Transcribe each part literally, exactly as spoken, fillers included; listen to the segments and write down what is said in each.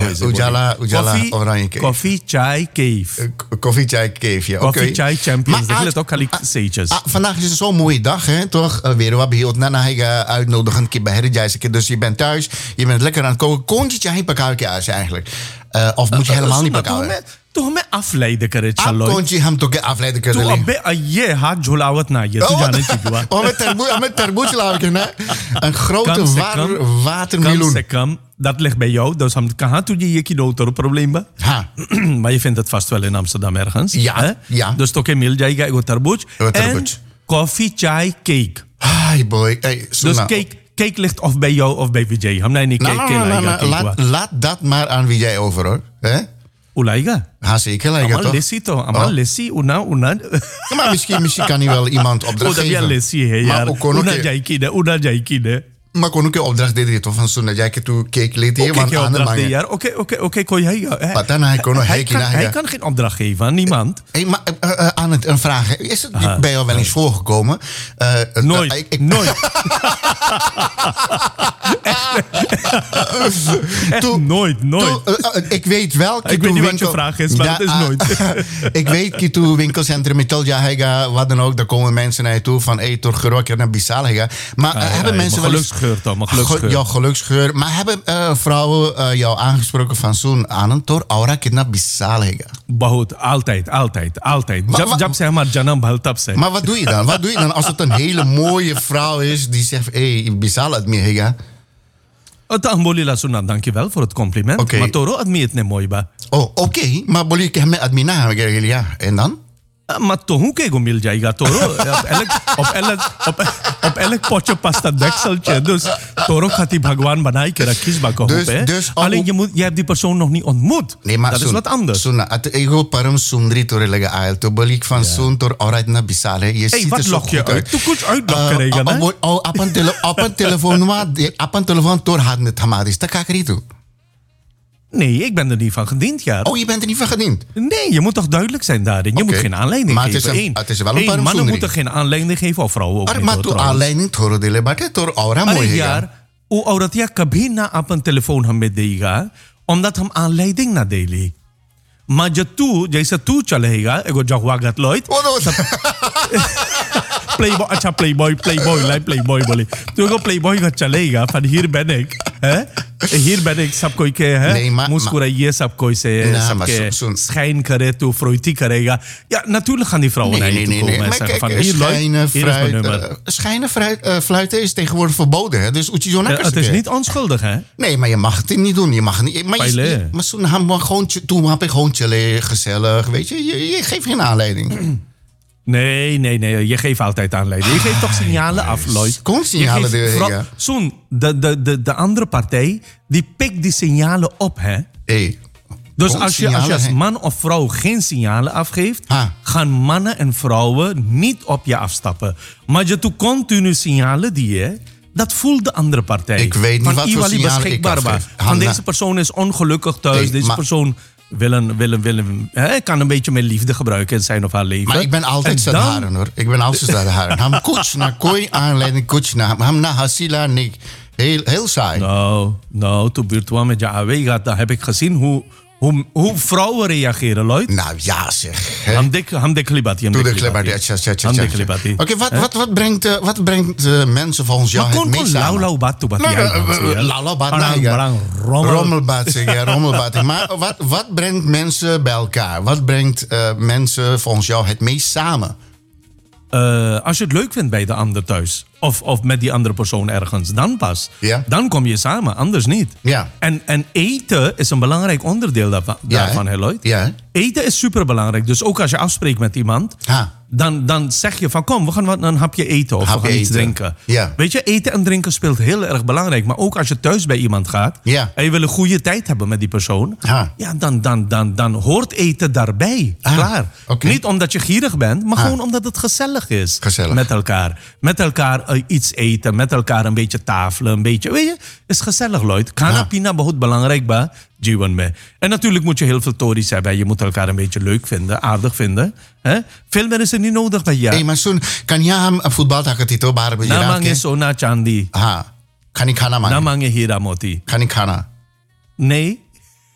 Ujala, Ujala Koffie, Oranje Cave. Koffie, chai, cave. Uh, Koffie, chai, cave, ja. Koffie, Okay. chai, champions. Maar Ik wil het als- ook al zeetjes. Ah, vandaag is het zo'n mooie dag, hè? Toch? Uh, weer wat behield. Na na uitnodigen. Een keer bij Herrijs. Dus je bent thuis. Je bent lekker aan het koken. Kontje heen pakken eigenlijk. Uh, of moet je helemaal niet pakken? Toch met afleiden kan het Ah, chaloy. kontje hem toch afleiden Toen kunnen. abe aye ha jolawat na je. Toen Oh, janet chidwa. oh, met terboe, met terboetje laat ik hè? Een grote Kam se war, kam, watermeloen. Kam se kam, dat ligt bij jou. Dus ham kan toen je je kinotor een probleem ba. Ha. Maar je vindt het vast wel in Amsterdam ergens. Ja, hè? ja. Dus toch een mil jaiga ego tarboech. Ego En tarboech. koffie, chai, cake. Hi boy. Hey, Dus Suna. cake, cake ligt of bij jou of bij Vijay. Ham nee niet Nou, cake. nou, nou, laiga nou, cake laat, wa. laat dat maar aan wie jij over hoor. Hè? Ulaiga. Ha, zeker. Lijkt Amal toch? lessi to. Amal Oh. lessi. Una, una. Ja, maar misschien, misschien kan hij wel iemand opdracht Uda bia geven. lessi he Maar yaar. ook kon ook Una je- jaikide. Una jaikide. maar kon ook je opdracht deden toch van Suna jij kan toe cake laten hier Oké, want je aan de opdracht mangen. jaar. Oké, oké, oké. Kon jij... hij- Wat dan? Hij kon nog hij hekje kan, naar hij je. kan geen opdracht geven aan niemand. Hey, maar uh, uh, aan het een vraag. Is het bij jou wel eens voorgekomen? Uh, uh, Nooit. uh, ik, ik, Nooit. Echt Toen- nooit, nooit. Toen, uh, uh, ik weet wel. Ik weet niet wat je vraag is, maar het is ah, nooit. ik weet dat toe winkelcentrum met Tolja Hega, wat dan ook, daar komen mensen naar je toe van hey, toch gerokken naar Bissal Hega. Maar uh, Ah, hebben ja, mensen maar wel eens geluksgeur toch, maar geluksgeur. Ge- ja, geluksgeur. Maar hebben uh, vrouwen uh, jou aangesproken van zo'n aan tor aura kidna Bissal Hega? Bahut, altijd, altijd, altijd. Maar- Jab, maar- jab zeg maar janam bhaltap zeg. Maar wat doe je dan? Wat doe je dan als het een hele mooie vrouw is die zegt hey, Bissal het meer Hega? Het Amboli Sunan, dankjewel voor het compliment. Oké. Maar Toro admit het mooi ba. Oh, oké. Okay. Maar boleh ik hem admina ja. En dan? Maar toch hoe kijk mil jaiga Toro? Op elk, op elk, op, op elk potje past dat dekseltje. Dus Toro gaat die Bhagwan banai kera kiesbak op. Dus- hè. dus- Alleen je, moet, je hebt die persoon nog niet ontmoet. Nee, maar dat is sun- wat anders. Suna, at ego param sundri tore lega ail. To balik van sun tor alright na bisale. Je Hey, ziet wat er zo lok je goed uit? uit. Toen kun je uitlokken Uh, regen, hè? oh, oh, op een tele- op een telefoon, maar op een telefoon tor had met hamadis. Dat kan ik er niet toe. Nee, ik ben er niet van gediend, ja. Oh, je bent er niet van gediend. Nee, je moet toch duidelijk zijn daarin. Je Oké. moet geen aanleiding Maar het geven. is een- Eén. het is wel een Eén, parm mannen sundri. moeten geen aanleiding geven, of vrouwen ook Maar niet. maar hoor, to trouwens. aanleiding toro dele bate tor aura अरे mooi. यार वो औरत या कभी ना अपन टेलीफोन हमें देगा omdat हम aanleiding ना देली maar je तू जैसे तू चलेगा एगो जगवागत लोइत Oh, no. playboy अच्छा playboy playboy लाई playboy बोले तू एगो playboy का चलेगा van hier ben ik hè hier ben ik सब कोई के है Nee, maar- मुस्कुराइए सब कोई से Nou, maar सबके zo'n- schijn करे तू फ्रोइटी करेगा ja natuurlijk gaan die vrouwen naar Nee, je nee, toe nee. komen nee. en Maar zeggen kijk, van hier Lloyd schijnen, hier is mijn fruit, nummer uh, schijnen, fruit, uh, fluiten is tegenwoordig verboden. Hè? Dus Uchi Ja, het is niet onschuldig hè Nee, maar je mag het niet doen. Je mag het niet. Maar, je, Paile. je, maar toen heb ik gewoon, toen heb ik gewoon chillen, gezellig. Weet je, je, je geeft geen aanleiding. Nee, nee, nee. Je geeft altijd aanleiding. Je geeft toch signalen af, Lloyd. Kom signalen Je geeft de- vooral- ja. Zo'n, de, de, de, de andere partij, die pikt die signalen op, hè. Hey, Dus kom als je, als je signalen, als hè. man of vrouw geen signalen afgeeft, Ha. gaan mannen en vrouwen niet op je afstappen. Maar je toe continu signalen die je, dat voelt de andere partij. Ik weet niet Van wat voor Iwali signalen ik beschikbaar was. afgeef. Van Hanna. deze persoon is ongelukkig thuis. Hey, deze maar- persoon wil een, wil een, wil een, hè, kan een beetje meer liefde gebruiken in zijn of haar leven. Maar ik ben altijd En zat dan- haren hoor. Ik ben altijd zat haren. Ham koets na kooi aanleiding koets na. Ham na hasila nik. Heel, heel saai. Nou, nou, toen buurtwa met je A W gaat, dan heb ik gezien hoe, hoe, hoe vrouwen reageren, Lloyd. Nou ja zeg. hè. Ham dik, ham dik libati, ham Doe dik de klebber. libati. Ja, tja, tja, Ham tja, dik tja. libati. Oké, wat, Hè? wat, wat brengt, uh, wat brengt uh, mensen volgens jou Maar het kon meest kon lau samen? lau batu bati. Nou, uh, uh, Lalabat, Parang- ja. parang rommel. Rommelbad, zeg ja, rommelbad. Maar wat, wat brengt mensen bij elkaar? Wat brengt uh, mensen volgens jou het meest samen? Uh, als je het leuk vindt bij de ander thuis, of, of met die andere persoon ergens, dan pas. Ja. Dan kom je samen, anders niet. Ja. En, en eten is een belangrijk onderdeel daarvan, Ja, daarvan hè? hè, Lloyd. Ja, hè? Eten is superbelangrijk. Dus ook als je afspreekt met iemand, Ha. dan, dan zeg je van kom, we gaan wat, een hapje eten of Hapje we gaan iets eten. drinken. Ja. Weet je, eten en drinken speelt heel erg belangrijk. Maar ook als je thuis bij iemand gaat Ja. en je wil een goede tijd hebben met die persoon, Ha. ja, dan, dan, dan, dan hoort eten daarbij. Ah, Klaar. oké. Niet omdat je gierig bent, maar Ah. gewoon omdat het gezellig is. Gezellig. Met elkaar. Met elkaar eh, iets eten, met elkaar een beetje tafelen, een beetje, weet je, is gezellig, Lloyd. Kana Ah. pina bahut belangrijk ba, जीवन में. En natuurlijk moet je heel veel tories hebben. Je moet elkaar een beetje leuk vinden, aardig vinden. Hè? Veel meer is er niet nodig bij jou. Hey, maar soon, kan je hem een voetbaltakken tito baar bij je Namange sona chandi. Ha. Kan ik gaan man? Namange hira moti. Kan ik gaan? Nee.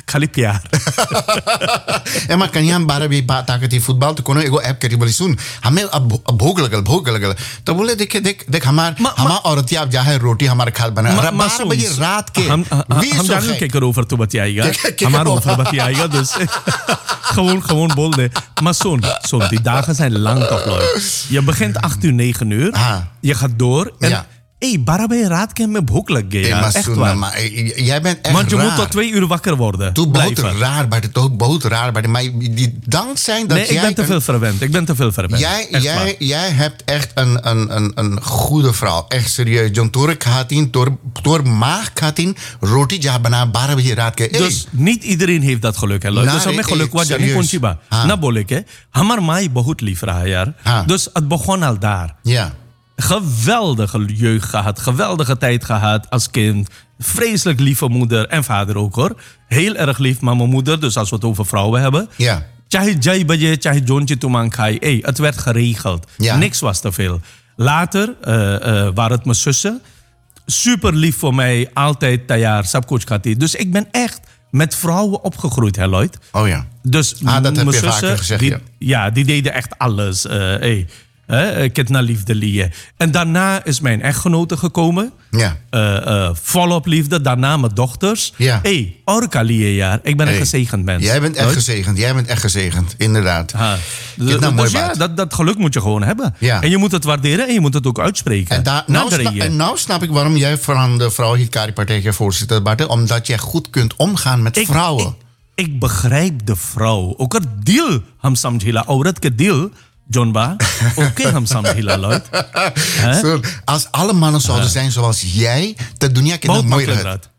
खाली प्यार एमा कहीं हम बारह बजे बात आके थी फुटबॉल तो कोनो एगो ऐप करी बोली सुन हमें अब अब भूख लगल भूख लगल तो बोले देखे देख देख हमार हमार औरतिया अब जाहे रोटी हमारे खाल बना बारह बजे रात के हम हम जाने के करो ऊपर तो बतियाएगा हमारे ऊपर बतियाएगा dus gewoon gewoon boel de maar zo'n zo'n die dagen zijn lang toch leuk je begint acht uur negen uur je gaat door en ja. Hé, बारह बजे रात के में भूख लग गई यार echt waar maar jij bent echt want je moet tot twee uur wakker worden toen बहुत raar bij toch बहुत raar bij maar die dankzij dat nee, jij ik ben te veel verwend ik ben te veel verwend jij jij jij hebt echt een een een een goede vrouw echt serieus John तोर खातिन तोर तोर माँ खातिन रोटी जा बना बारह बजे रात के dus niet iedereen heeft dat geluk hè dus हमें geluk हुआ जाने कौन सी बात ना बोले के हमार माँ बहुत lief रहा यार dus het begon al daar ja geweldige jeugd gehad. Geweldige tijd gehad als kind. Vreselijk lieve moeder en vader ook hoor. Heel erg lief, maar mijn moeder, dus als we het over vrouwen hebben. Ja. Chahe jai baje, chahe jontje toeman khai. Hey, het werd geregeld. Ja. Niks was te veel. Later uh, uh, waren het mijn zussen. Super lief voor mij. Altijd tayaar, sabcoach khati. Dus ik ben echt met vrouwen opgegroeid, hè Lloyd. Oh ja. Dus ah, dat mijn heb je zussen, vaker gezegd, die, ja. ja, die deden echt alles. Uh, hey. Uh, ik heb naar liefde lieden. En daarna is mijn echtgenote gekomen. Ja. Uh, uh, volop liefde. Daarna mijn dochters. Ja. Hé, hey, orka jaar. Ik ben hey. een gezegend mens. Jij bent echt Nooit? gezegend. Jij bent echt gezegend. Inderdaad. Ha. Dus, nou dus ja, dat, dat geluk moet je gewoon hebben. Ja. En je moet het waarderen en je moet het ook uitspreken. En, da, nou, sna, en nou snap ik waarom jij van de vrouw Hikari Partij voorzitter bent. Omdat jij goed kunt omgaan met ik, vrouwen. Ik, ik begrijp de vrouw. Ook het deal. Ham samjhila. Aurat ke deal. John Ba, oké, okay, ham samjhila Lloyd. So, als alle mannen zouden uh. zijn zoals jij, dan doe je het mooi uit.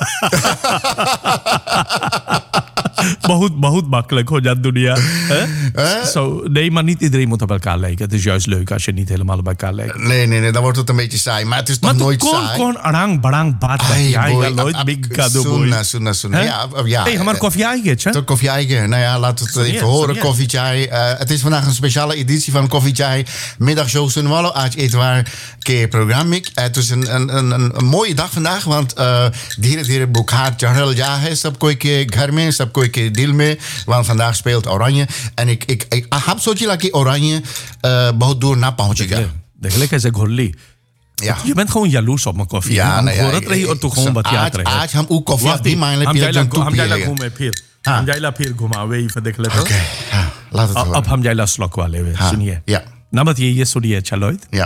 बहुत बहुत makkelijk हो जात दुनिया zo nee maar niet iedereen moet op elkaar lijken het is juist leuk als je niet helemaal op elkaar lijkt nee nee nee dan wordt het een beetje saai maar het is nog nooit kon, saai kon arang barang baat ja nooit big kado boy sunna sunna sunna ja ja hey maar koffie eigen toch koffie eigen nou ja laat het even horen koffie chai het is vandaag een speciale editie van koffie chai middagshow Sunwallo आज इतवार के प्रोग्राम में het is een een een een mooie dag vandaag want धीरे धीरे बुखार चढ़ल जा है सब कोई के घर में सब कोई के दिल में want vandaag speelt Oranje en ik ik ik heb सोचिला कि Oranje uh, बहुत दूर ना पहुंचेगा देख ले कैसे घोरली ja je bent gewoon jaloers op mijn koffie ja nee hoor het रही और तू gewoon बतियात रहे आज हम उ कॉफी भी मान ले पिए जब तू हम जाइला घूमे फिर हम जाइला फिर घुमावे ही देख ले तो ओके हां लात तो अब हम जाइला स्लॉक वाले वे सुनिए या ना बताइए ये सुनिए अच्छा Lloyd ja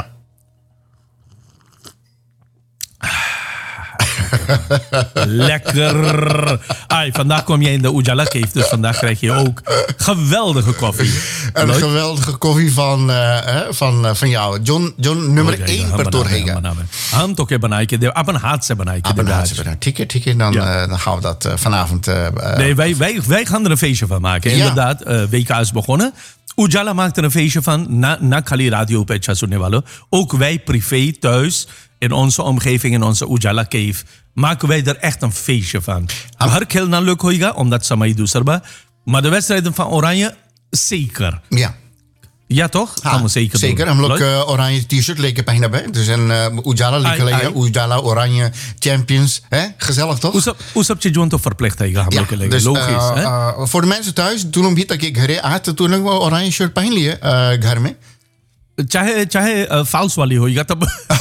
Lekker. Ai, vandaag kom jij in de Ujala Cave, dus vandaag krijg je ook geweldige koffie. Een Leuk. geweldige koffie van, uh, van, van jou. John, John nummer één per Torhega. हम तो के बनाए के अपन हाथ से बनाए के अपन हाथ से बनाए. ठीक है, ठीक है. Dan, ja. uh, dan gaan we dat uh, vanavond. Uh, nee, wij, wij, wij gaan er een feestje van maken. Ja. Inderdaad, uh, W K is begonnen. Ujala maakt er een feestje van. Na, na Kali Radio Pecha Sunewalo. Ook wij privé thuis in onze omgeving, in onze Ujala Cave, maken wij er echt een feestje van. Har khelna leuk hoega, omdat samai dusarba. Maar de wedstrijden van Oranje, zeker. Ja. Ja, toch? Gaan we zeker doen. Zeker. हम लोग oranje t-shirt लेके पहना है. Dus een uh, Ujala लिख लिया. Ujala Oranje Champions. Hè? Gezellig toch? Hoe सब चीजों तो verplicht है हम लोग के लिए. Logisch. Uh, uh, voor de mensen thuis, toen हम भी तक एक घरे आए तो तूने वो oranje shirt पहन लिए uh, घर में. चाहे चाहे फाल्स वाली होएगा तब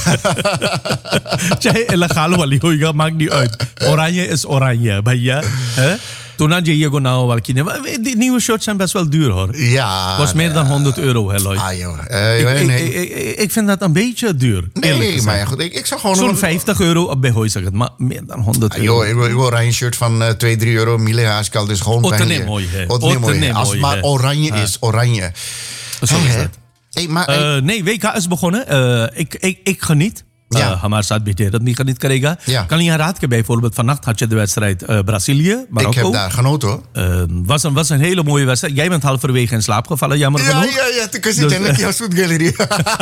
चाहे इलेगाल वाली होएगा maakt niet uit. Oranje is oranje, भैया. Toen had je Diego nou wel kinderen. Die nieuwe shirts zijn best wel duur hoor. Ja. Was meer dan honderd euro, hè, Lloyd. Ah joh. Uh, ik, ik, nee. ik, ik, ik vind dat een beetje duur. Nee, maar ja, goed. Ik, ik zou gewoon... Zo'n vijftig euro op bij Hoy zeg het, maar meer dan honderd ah, euro. Joh, ik wil, ik wil oranje shirt van uh, twee, drie euro. Mille haskal, dus gewoon pijn. Otte mooi, hè. Otte mooi. Als het maar oranje ha. is, oranje. Zo is het. Hey, maar, uh, nee, W K is begonnen. Uh, ik, ik, ik geniet. Ja. हमारे साथ बेटे रत्नी खरीद करेगा ja. कल यहाँ रात के bijvoorbeeld vannacht had je de wedstrijd uh, Brazilië Marokko. Ik heb daar genoten hoor. Uh, was, een, was een hele mooie wedstrijd. Jij bent halverwege in slaap gevallen, jammer ja, genoeg. Ja, ja, toen kun je dus, jouw zoetgalerie.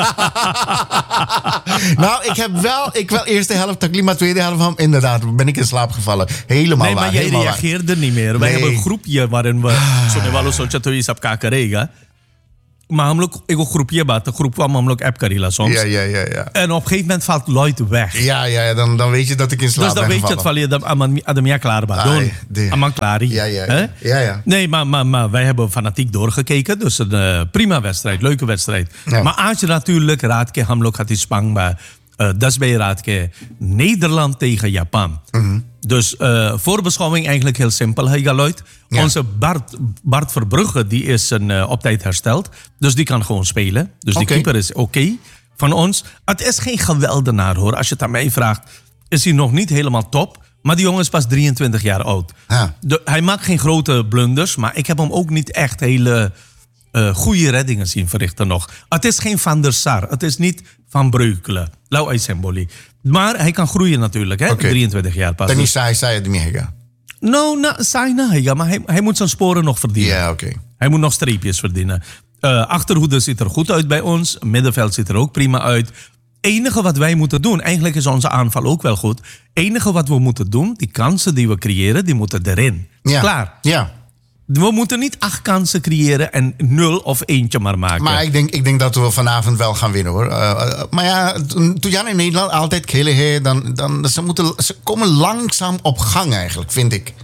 Nou, ik heb wel, ik wel eerste helft, takli, maar tweede helft van, inderdaad, ben ik in slaap gevallen. Helemaal nee, waar. Maar jij reageerde waar. niet meer. Wij nee. hebben een groepje waarin we, zo ne walo socha to ye sab ka karega. maar हमलोग एगो groepje बात, de groep kwam हमलोग app Karila soms. Ja, ja, ja, ja. En op een gegeven moment valt Lloyd weg. Ja, ja, ja dan, dan weet je dat ik in slaap dus dan ben weet je het van je, dat Adam ja klaar ba. Ai, Doen. Aman klari. Ja, ja, ja. ja, ja. Nee, maar, maar, maar wij hebben fanatiek doorgekeken. Dus een uh, prima wedstrijd, leuke wedstrijd. Ja. Maar als je natuurlijk raad ke हमलोग gaat die spang bij uh, dat ben je raad ke Nederland tegen Japan. Mm-hmm. Dus uh, voorbeschouwing eigenlijk heel simpel, Heiga Lloyd. Ja. Onze Bart, Bart Verbrugge die is een, uh, op tijd hersteld. Dus die kan gewoon spelen. Dus die Okay. keeper is oké okay van ons. Het is geen geweldenaar hoor. Als je het aan mij vraagt, is hij nog niet helemaal top. Maar die jongen is pas drieëntwintig jaar oud. Ja. De, hij maakt geen grote blunders. Maar ik heb hem ook niet echt hele uh, goede reddingen zien verrichten nog. Het is geen Van der Sar. Het is niet Van Breukelen. Lau Symboli. Maar hij kan groeien natuurlijk. Hè? Okay. drieëntwintig jaar pas. Dan Dus- is zij, zij het niet meer. Nou, nou, saai na, ja, maar hij, hij moet zijn sporen nog verdienen. Ja, oké. Hij moet nog streepjes verdienen. Uh, achterhoede ziet er goed uit bij ons. Middenveld ziet er ook prima uit. Enige wat wij moeten doen, eigenlijk is onze aanval ook wel goed. Enige wat we moeten doen, die kansen die we creëren, die moeten erin. Ja. Klaar. Ja. We moeten niet acht kansen creëren en nul of eentje maar maken. Maar ik denk, ik denk dat we vanavond wel gaan winnen hoor. Uh, uh, maar ja, toen Jan in Nederland altijd killen, dan, dan ze, moeten, ze komen langzaam op gang eigenlijk, vind ik.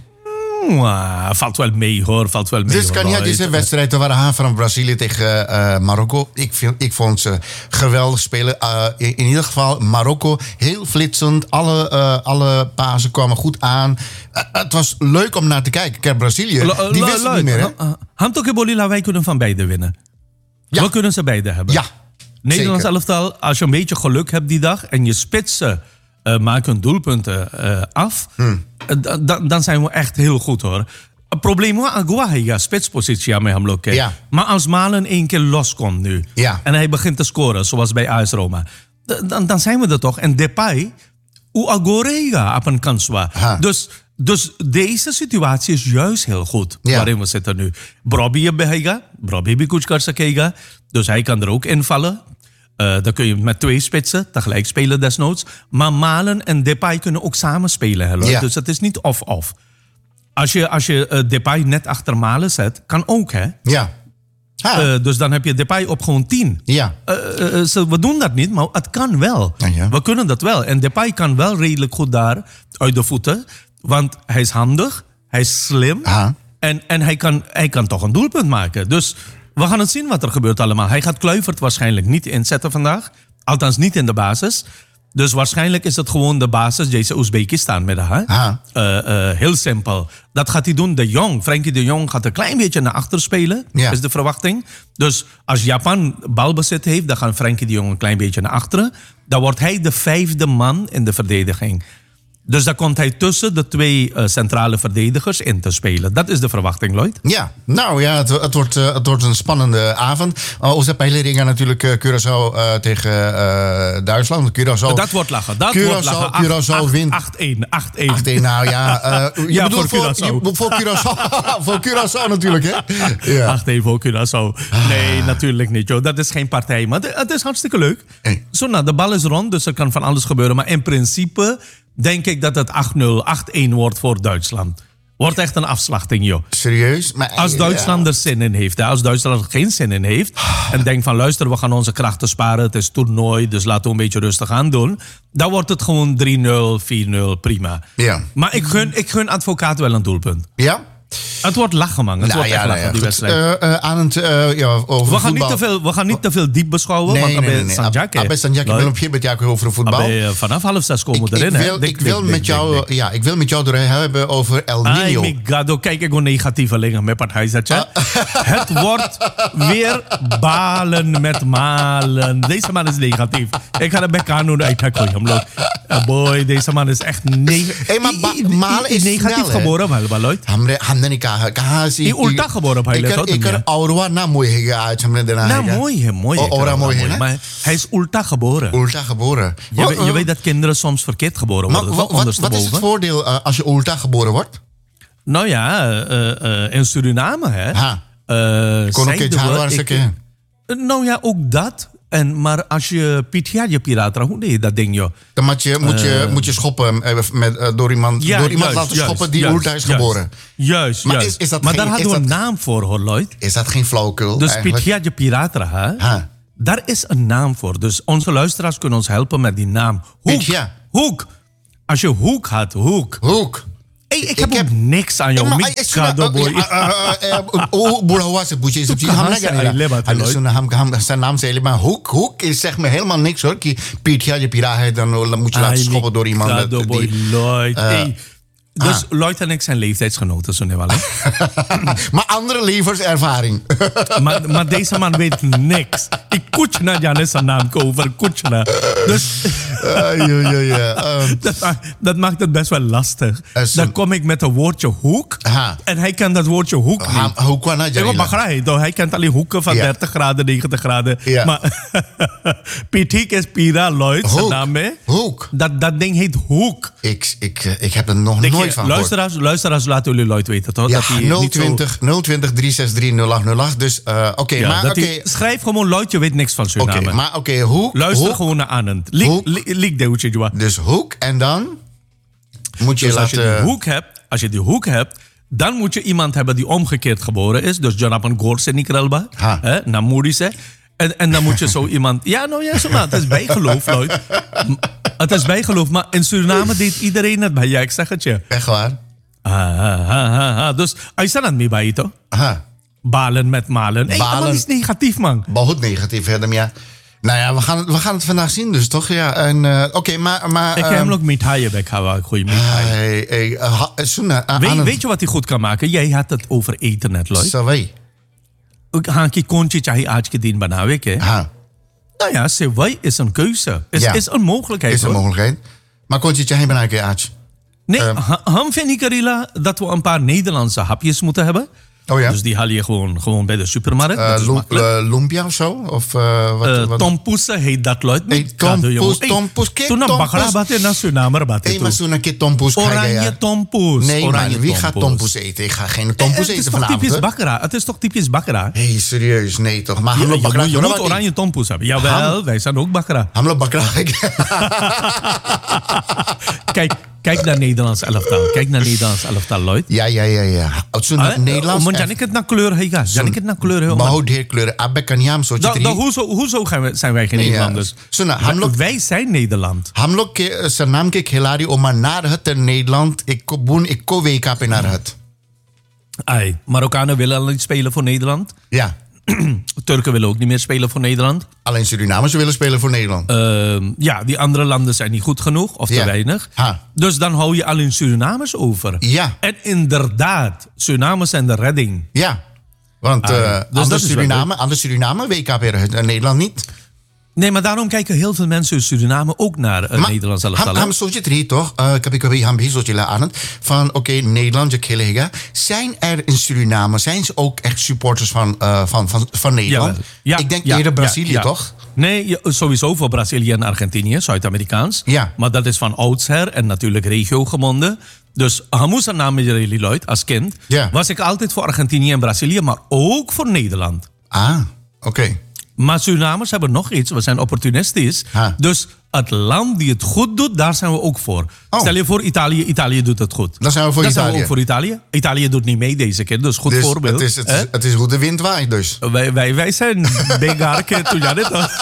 Mwah, valt wel mee hoor, valt wel mee. Dus kan je deze wedstrijd, er waren haar van Brazilië tegen uh, Marokko. Ik, vind, ik vond ze geweldig spelen. Uh, in, in ieder geval Marokko, heel flitsend. Alle, uh, alle pasen kwamen goed aan. Uh, het was leuk om naar te kijken. Kijk, Brazilië, L- die l- wist het l- niet meer hè? uh, Hamtoke Bolila, wij kunnen van beide winnen. Ja. We kunnen ze beide hebben. Ja, Nederlands zeker. elftal, als je een beetje geluk hebt die dag en je spitsen uh, maken hun doelpunten uh, af, Hmm. uh, d- d- dan zijn we echt heel goed hoor. Het probleem was Aguahiga, spitspositie aan mij hamlook. Ja. Maar als Malen één keer loskomt nu Ja. en hij begint te scoren, zoals bij A S Roma, d- dan, dan zijn we er toch. En Depay, u Agorega op een kans was. Ha. Dus, dus deze situatie is juist heel goed Ja. waarin we zitten nu. Brobby je behega, Brobby bi kuch kar sakega. Dus hij kan er ook invallen. Uh, dan kun je met twee spitsen tegelijk spelen desnoods. Maar Malen en Depay kunnen ook samen spelen. Hè, Lloyd. Ja. Dus het is niet of-of. Als je, als je uh, Depay net achter Malen zet, kan ook hè. Ja. Ah, Uh, dus dan heb je Depay op gewoon tien. ja. Uh, uh, ze, we doen dat niet, maar het kan wel. Ja, ja. We kunnen dat wel. En Depay kan wel redelijk goed daar uit de voeten. Want hij is handig, hij is slim. Aha. En, en hij, kan, hij kan toch een doelpunt maken. Dus we gaan het zien wat er gebeurt allemaal. Hij gaat Kluivert waarschijnlijk niet inzetten vandaag. Althans niet in de basis. Dus waarschijnlijk is het gewoon de basis deze Oezbekistan met haar. Aha. Uh, uh, heel simpel. Dat gaat hij doen. De Jong, Frenkie de Jong gaat een klein beetje naar achter spelen. Ja. Is de verwachting. Dus als Japan balbezit heeft, dan gaat Frenkie de Jong een klein beetje naar achteren. Dan wordt hij de vijfde man in de verdediging. Dus dan komt hij tussen de twee uh, centrale verdedigers in te spelen. Dat is de verwachting, Lloyd. Ja, nou ja, het, het, wordt, uh, het wordt een spannende avond. Uh, onze peiling natuurlijk uh, Curaçao uh, tegen uh, Duitsland. Curaçao, Dat wordt lachen. Dat Curaçao, wordt lachen. Curaçao wint. acht-één. acht-één. acht-één, nou ja. Uh, je Ja, bedoelt voor voor, Curaçao. je- voor Curaçao. Voor Curaçao natuurlijk, hè? Ja. acht-één voor Curaçao. Nee, natuurlijk niet, joh. Dat is geen partij. Maar het- het is hartstikke leuk. Hey. Zo, nou, de bal is rond, dus er kan van alles gebeuren. Maar in principe denk ik dat het acht nul, acht-één wordt voor Duitsland. Wordt echt een afslachting, joh. Serieus? Maar, Als Duitsland er zin in heeft. Hè. Als Duitsland er geen zin in heeft. En denkt van luister, we gaan onze krachten sparen. Het is toernooi, dus laten we een beetje rustig aan doen. Dan wordt het gewoon drie nul, vier nul, prima. Ja. Maar ik gun, ik gun advocaat wel een doelpunt. Ja? Het wordt lachen, man. Het Nou wordt ja, echt nou lachen, ja, die goed. wedstrijd. Uh, uh, aan het, uh, ja, over we, gaan niet voetbal. te veel, we gaan niet te veel diep beschouwen. Nee, want nee, dan nee. ben nee. je Sanjak, hè. Abbe Sanjak, ik wil op je met jou over voetbal. Abbe, vanaf half zes komen we Ik, erin, ik hè. wil, Dik, ik dik, wil dik, met dik, jou, dik. ja, ik wil met jou er hebben over El Ay, Niño. mi gado, kijk ik hoe negatievelingen met partij zet, Ah. Het wordt weer balen met malen. Deze man is negatief. Ik ga de bek aan doen uit Hakoyam. Boy, deze man is echt negatief. Hey, maar ba- malen is negatief snel, hè? geboren, wel, wel, Lloyd. Hamre hamne ka kahasi. I ulta geboren op Ik hij er ik er aurwa na mooi hega hamre de Nou, mooi, hè, mooi. O- hè, ora mooi, mooi. hè? Maar hij is ulta geboren. Ulta geboren. Je, Wat, weet- je uh, weet dat kinderen soms verkeerd geboren maar worden. wat, toch? wat, wat is het Ondersteboven. voordeel uh, als je ulta geboren wordt? Nou ja, uh, uh, in Suriname, hè. Ha. Uh, Kon ook zeiden iets we- halen waar ze ik- kennen. Nou ja, ook dat. En, maar als je Pithiaje Piratra, hoe deed je dat ding, joh? Dan moet je, moet je, uh, moet je schoppen met, uh, door iemand, ja, door iemand juist, laten juist, schoppen die juist, oerthuis geboren. Juist, maar juist. Is, is dat maar geen, daar hadden we een naam voor, hoor, Lloyd. Is dat geen flauwekul? Dus Pithiaje Piratra, hè? Huh? Daar is een naam voor. Dus onze luisteraars kunnen ons helpen met die naam. Hoek. Hoek. Als je Hoek had, Hoek. Hoek. Hey, ik, ik heb ook niks aan jou. Mikado boy. Hoe was het? Boetje is op zich. Zijn naam zei maar Hoek. Hoek is zeg me helemaal niks hoor. Pithiaje Piratra, dan moet je laten schoppen door iemand. Mikado boy, Lloyd. Dus ah. Lloyd en ik zijn leeftijdsgenoten, zo wel. Maar andere levenservaring. maar, maar deze man weet niks. Ik koetje Janis zijn naam over. Koetje. Dus uh, ja, ja, ja. Um. dat, dat maakt het best wel lastig. Uh, so, dan kom ik met een woordje hoek. Aha. En hij kent dat woordje hoek niet. Ha, hoek wa na, hij kent alleen hoeken van ja. dertig graden, negentig graden. Ja. Maar Pitik is Pira, Lloyd, zijn naam. Hoek. Dat, dat ding heet hoek. Ik, ik, ik heb er nog Denk nooit je, van luisteraars, luisteraars, laten jullie Lloyd weten, toch? Ja, dat hij nul twintig, zo... nul twintig, drie zes drie, nul acht nul acht. Dus, uh, oké. Okay, ja, maar oké. Okay. Schrijf gewoon Lloyd, je weet niks van Suriname. Oké, okay, maar oké, okay, hoe? Luister hoek, gewoon naar Anand. Lik de joa. Dus hoek en dan moet je dus laten... Als je die hoek hebt, als je die hoek hebt, dan moet je iemand hebben die omgekeerd geboren is. Dus Jonathan Gorse Nikrelba, Namurise. En, en dan moet je zo iemand... Ja, nou ja, zo, nou, het is bijgeloof, Lloyd. Het is bijgeloof, maar in Suriname deed iedereen het bij. Ja, ik zeg het je. Echt waar? Ah, ah, ah, ah. Dus, hij staat aan het mee bij toch? Aha. Balen met malen. Hey, Balen. Dat is negatief, man. Behoud negatief, Adam, ja. Nou ja, we gaan, het, we gaan het vandaag zien dus, toch? Ja, uh, oké, okay, maar... maar ik heb hem ook met haaien bij Kawa. Goeie met haaien. Hey, hey, uh, uh, uh, weet, weet je wat hij goed kan maken? Jij had het over eten net, Lloyd. Sawai. Hanki kontje chahi aaj din banawe ke. Ha. Nou ja, sewai is een keuze. Is, ja. is een mogelijkheid. Is een hoor. mogelijkheid. Maar kontje chahi banawe ke aaj. Nee, um, ham vind ik Karila dat we een paar Nederlandse hapjes moeten hebben. Oh ja? Dus die haal je gewoon, gewoon bij de supermarkt. Uh, lo, uh, lumpia of zo? Of, uh, wat, uh, wat? Tompoes heet dat, Lloyd. Hey, tompoes, tompoes. Toen een bakra batte naar Suriname batte. Hé, maar zo'n keer tompoes. Oranje tompoes. Nee, oranje man, wie gaat tompoes eten? Ik ga geen tompoes hey, eten vanavond. Het is toch typisch bakra? Het is toch typisch bakra? Hé, hey, serieus? Nee toch? Maar ja, hamlo bakra. Je, je moet oranje tompoes hebben. Jawel, Ham, wij zijn ook bakra. Hamlo bakra. Kijk. Kijk naar Nederlands elftal. Kijk naar Nederlands elftal, Lloyd. Ja, ja, ja, ja. Ah, Nederlands. Maar Jan ik het naar kleur heen gaan. Jan ik het naar kleur heen. Behoud heer kleuren. Abbe kan jam zo. Hoezo, hoezo zijn wij geen Nederlanders? Ja. Wij zijn Nederland. Hamlo ke zijn naam ke khiladi oma naar het in Nederland. Ik ko boen ik ko W K P naar het. Ai, Marokkanen willen al niet spelen voor Nederland. Ja. Turken willen ook niet meer spelen voor Nederland. Alleen Surinamers willen spelen voor Nederland. Uh, ja, die andere landen zijn niet goed genoeg of te ja. weinig. Ha. Dus dan hou je alleen Surinamers over. Ja. En inderdaad, Surinamers zijn de redding. Ja, want uh, uh, dus anders, Suriname, anders Suriname, W K P R, Nederland niet. Nee, maar daarom kijken heel veel mensen in Suriname ook naar uh, Nederland zelf. Maar ham soort je toch? Ik heb ik heb ham soort je aan van oké okay, Nederland je killega. Zijn er in Suriname zijn ze ook echt supporters van uh, van, van van Nederland? Ja, ja, ik denk ja, eerder Brazilië ja, ja. toch? Nee, sowieso voor Brazilië en Argentinië, Zuid-Amerikaans. Ja. Maar dat is van oudsher en natuurlijk regiogebonden. Dus Hamusa naam met jullie Lloyd als kind ja. was ik altijd voor Argentinië en Brazilië, maar ook voor Nederland. Ah, oké. Okay. Maar Surinamers hebben nog iets. We zijn opportunistisch. Ha. Dus het land die het goed doet, daar zijn we ook voor. Oh. Stel je voor Italië. Italië doet het goed. Dan zijn we voor dan Italië. Zijn we ook voor Italië. Italië doet niet mee deze keer. Dus goed dus voorbeeld. Het is, het, is, het is hoe de wind waait dus. Wij, wij, wij zijn Bengarke toen jij dit was.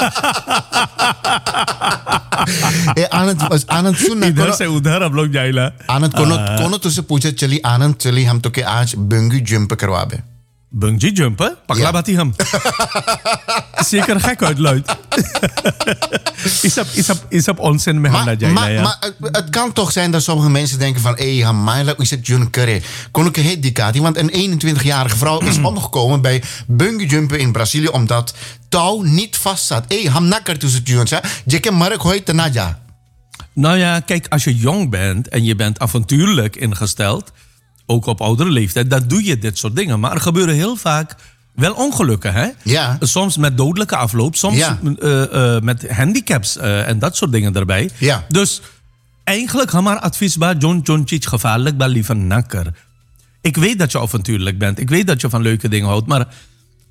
Anand sunna Ieder se udhara blok jaila. Anand kono kono तुझसे पूछे चली आनंद चली हम तो के आज बंगी जंप करवाबे. Bungee jumpen? Pak ja. Labati hem. Zeker gek uit, Lloyd. is op, is op, is op onzin met maar, hem. Maar, ja. maar het, het kan toch zijn dat sommige mensen denken van... Hé, Hamaila, is het Jun Curry? Kon ik heet die Kati? Want een eenentwintigjarige vrouw is omgekomen bij bungee jumpen in Brazilië... omdat touw niet vast zat. Hé, ham nakker tussen het Jun, je kan mark hoit te naja. Nou ja, kijk, als je jong bent en je bent avontuurlijk ingesteld... ook op oudere leeftijd, dan doe je dit soort dingen. Maar er gebeuren heel vaak wel ongelukken, hè? Ja. Soms met dodelijke afloop, soms ja. uh, uh, met handicaps uh, en dat soort dingen erbij. Ja. Dus eigenlijk, hamar advies bij John John Chich gevaarlijk bij liever nakker. Ik weet dat je avontuurlijk bent. Ik weet dat je van leuke dingen houdt, maar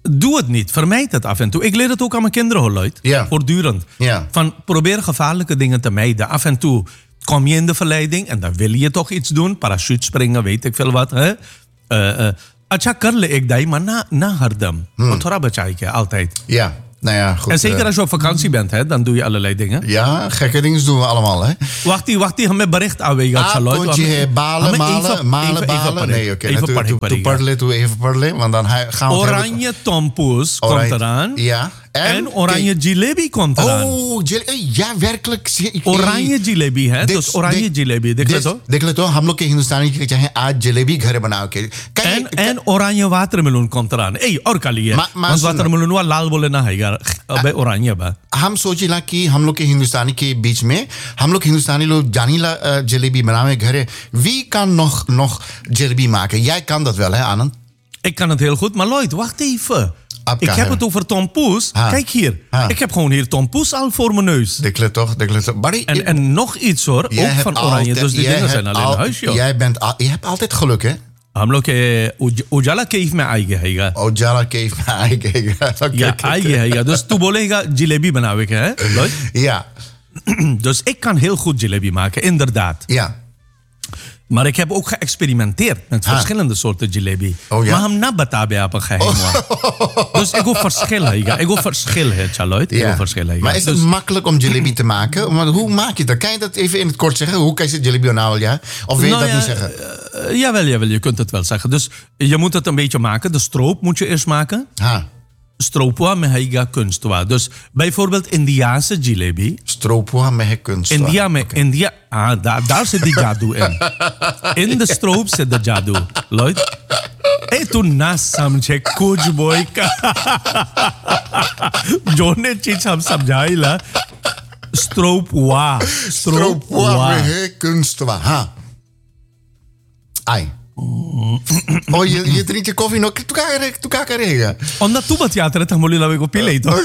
Doe het niet. Vermijd het af en toe. Ik leer het ook aan mijn kinderen, hoor, Lloyd. Ja. Voortdurend. Ja. Van probeer gevaarlijke dingen te mijden. Af en toe kom je in de verleiding en dan wil je toch iets doen. Parachute springen, weet ik veel wat. Hè? Uh, uh, Acha karle ik dat, maar na, na hardam. Hmm. Thora bachai altijd. Ja. Nou ja, goed. En zeker als je op vakantie bent, hè, dan doe je allerlei dingen. Ja, gekke dingen doen we allemaal, hè. Wacht, wacht, die gaan met bericht aanwegen. Ah, kontje, balen, malen, malen, balen. Nee, oké. Toen parle, toen even parle, want dan gaan we... Oranje tompoes komt eraan. Ja. En, en oranje okay. jalebi komt eraan. Oh, jalebi. Ja, werkelijk. Oranje jalebi, hè? Dus oranje jalebi. Dekh le to? Dekh le to, हम लोग के हिंदुस्तानी के चाहे आज जलेबी घर बनाओ के. En en oranje watermeloen komt eraan. Hey, और काली है. Want watermeloen wa लाल बोले ना है यार. अबे oranje बा. हम सोचिला कि हम लोग के हिंदुस्तानी के बीच में हम लोग हिंदुस्तानी लोग जानीला जलेबी बनावे घरे. Wie kan nog nog jalebi maken? Jij kan dat wel, hè, Anand? Ik kan het heel goed, maar Lloyd, wacht even. Ik heb het over tompoes. Ha. Kijk hier. Ha. Ik heb gewoon hier tompoes al voor mijn neus. Dekle toch, dekle toch. Barry, en, en nog iets hoor, ook van oranje. Altijd, dus die dingen zijn alleen al, huis, joh. Jij bent al, je hebt altijd geluk, hè? हम लोग के उजाला केफ में आएगा हैगा उजाला केफ में आएगा ja आएगा हैगा dus तू बोलेगा जलेबी बनावे के है Lloyd? Ja. Dus ik kan heel goed jalebi maken, inderdaad. Ja. Maar ik heb ook geëxperimenteerd met ha. verschillende soorten jalebi. Oh, ja? Maar hem na batabe op een geheim. Oh. Dus ik hoef verschil. Ik hoef verschil, Lloyd. Ik hoef verschil. Maar is het dus makkelijk om jalebi te maken? Maar hoe maak je dat? Kan je dat even in het kort zeggen? Hoe kan je jalebi nou, ja? Of wil je nou, dat ja, niet zeggen? Uh, jawel, jawel, je kunt het wel zeggen. Dus je moet het een beetje maken. De stroop moet je eerst maken. Ha. Stroopwa mehaiga kunstwa. Dus bijvoorbeeld Indiaanse jalebi. Stroopwa meh kunstwa. India, me, okay. India, ah, daar, daar zit die jadu in. In de stroop zit de jadu. Lloyd? Hey, toen na samche kuch boy ka. Jone chीज हम समझाइला. Stroopwa. Stroopwa meh kunstwa. Ha. Ai. Oh, je, je drinkt je koffie nog. Tu ka karega. Omdat tu batiatra tak moli lawe ko pile to.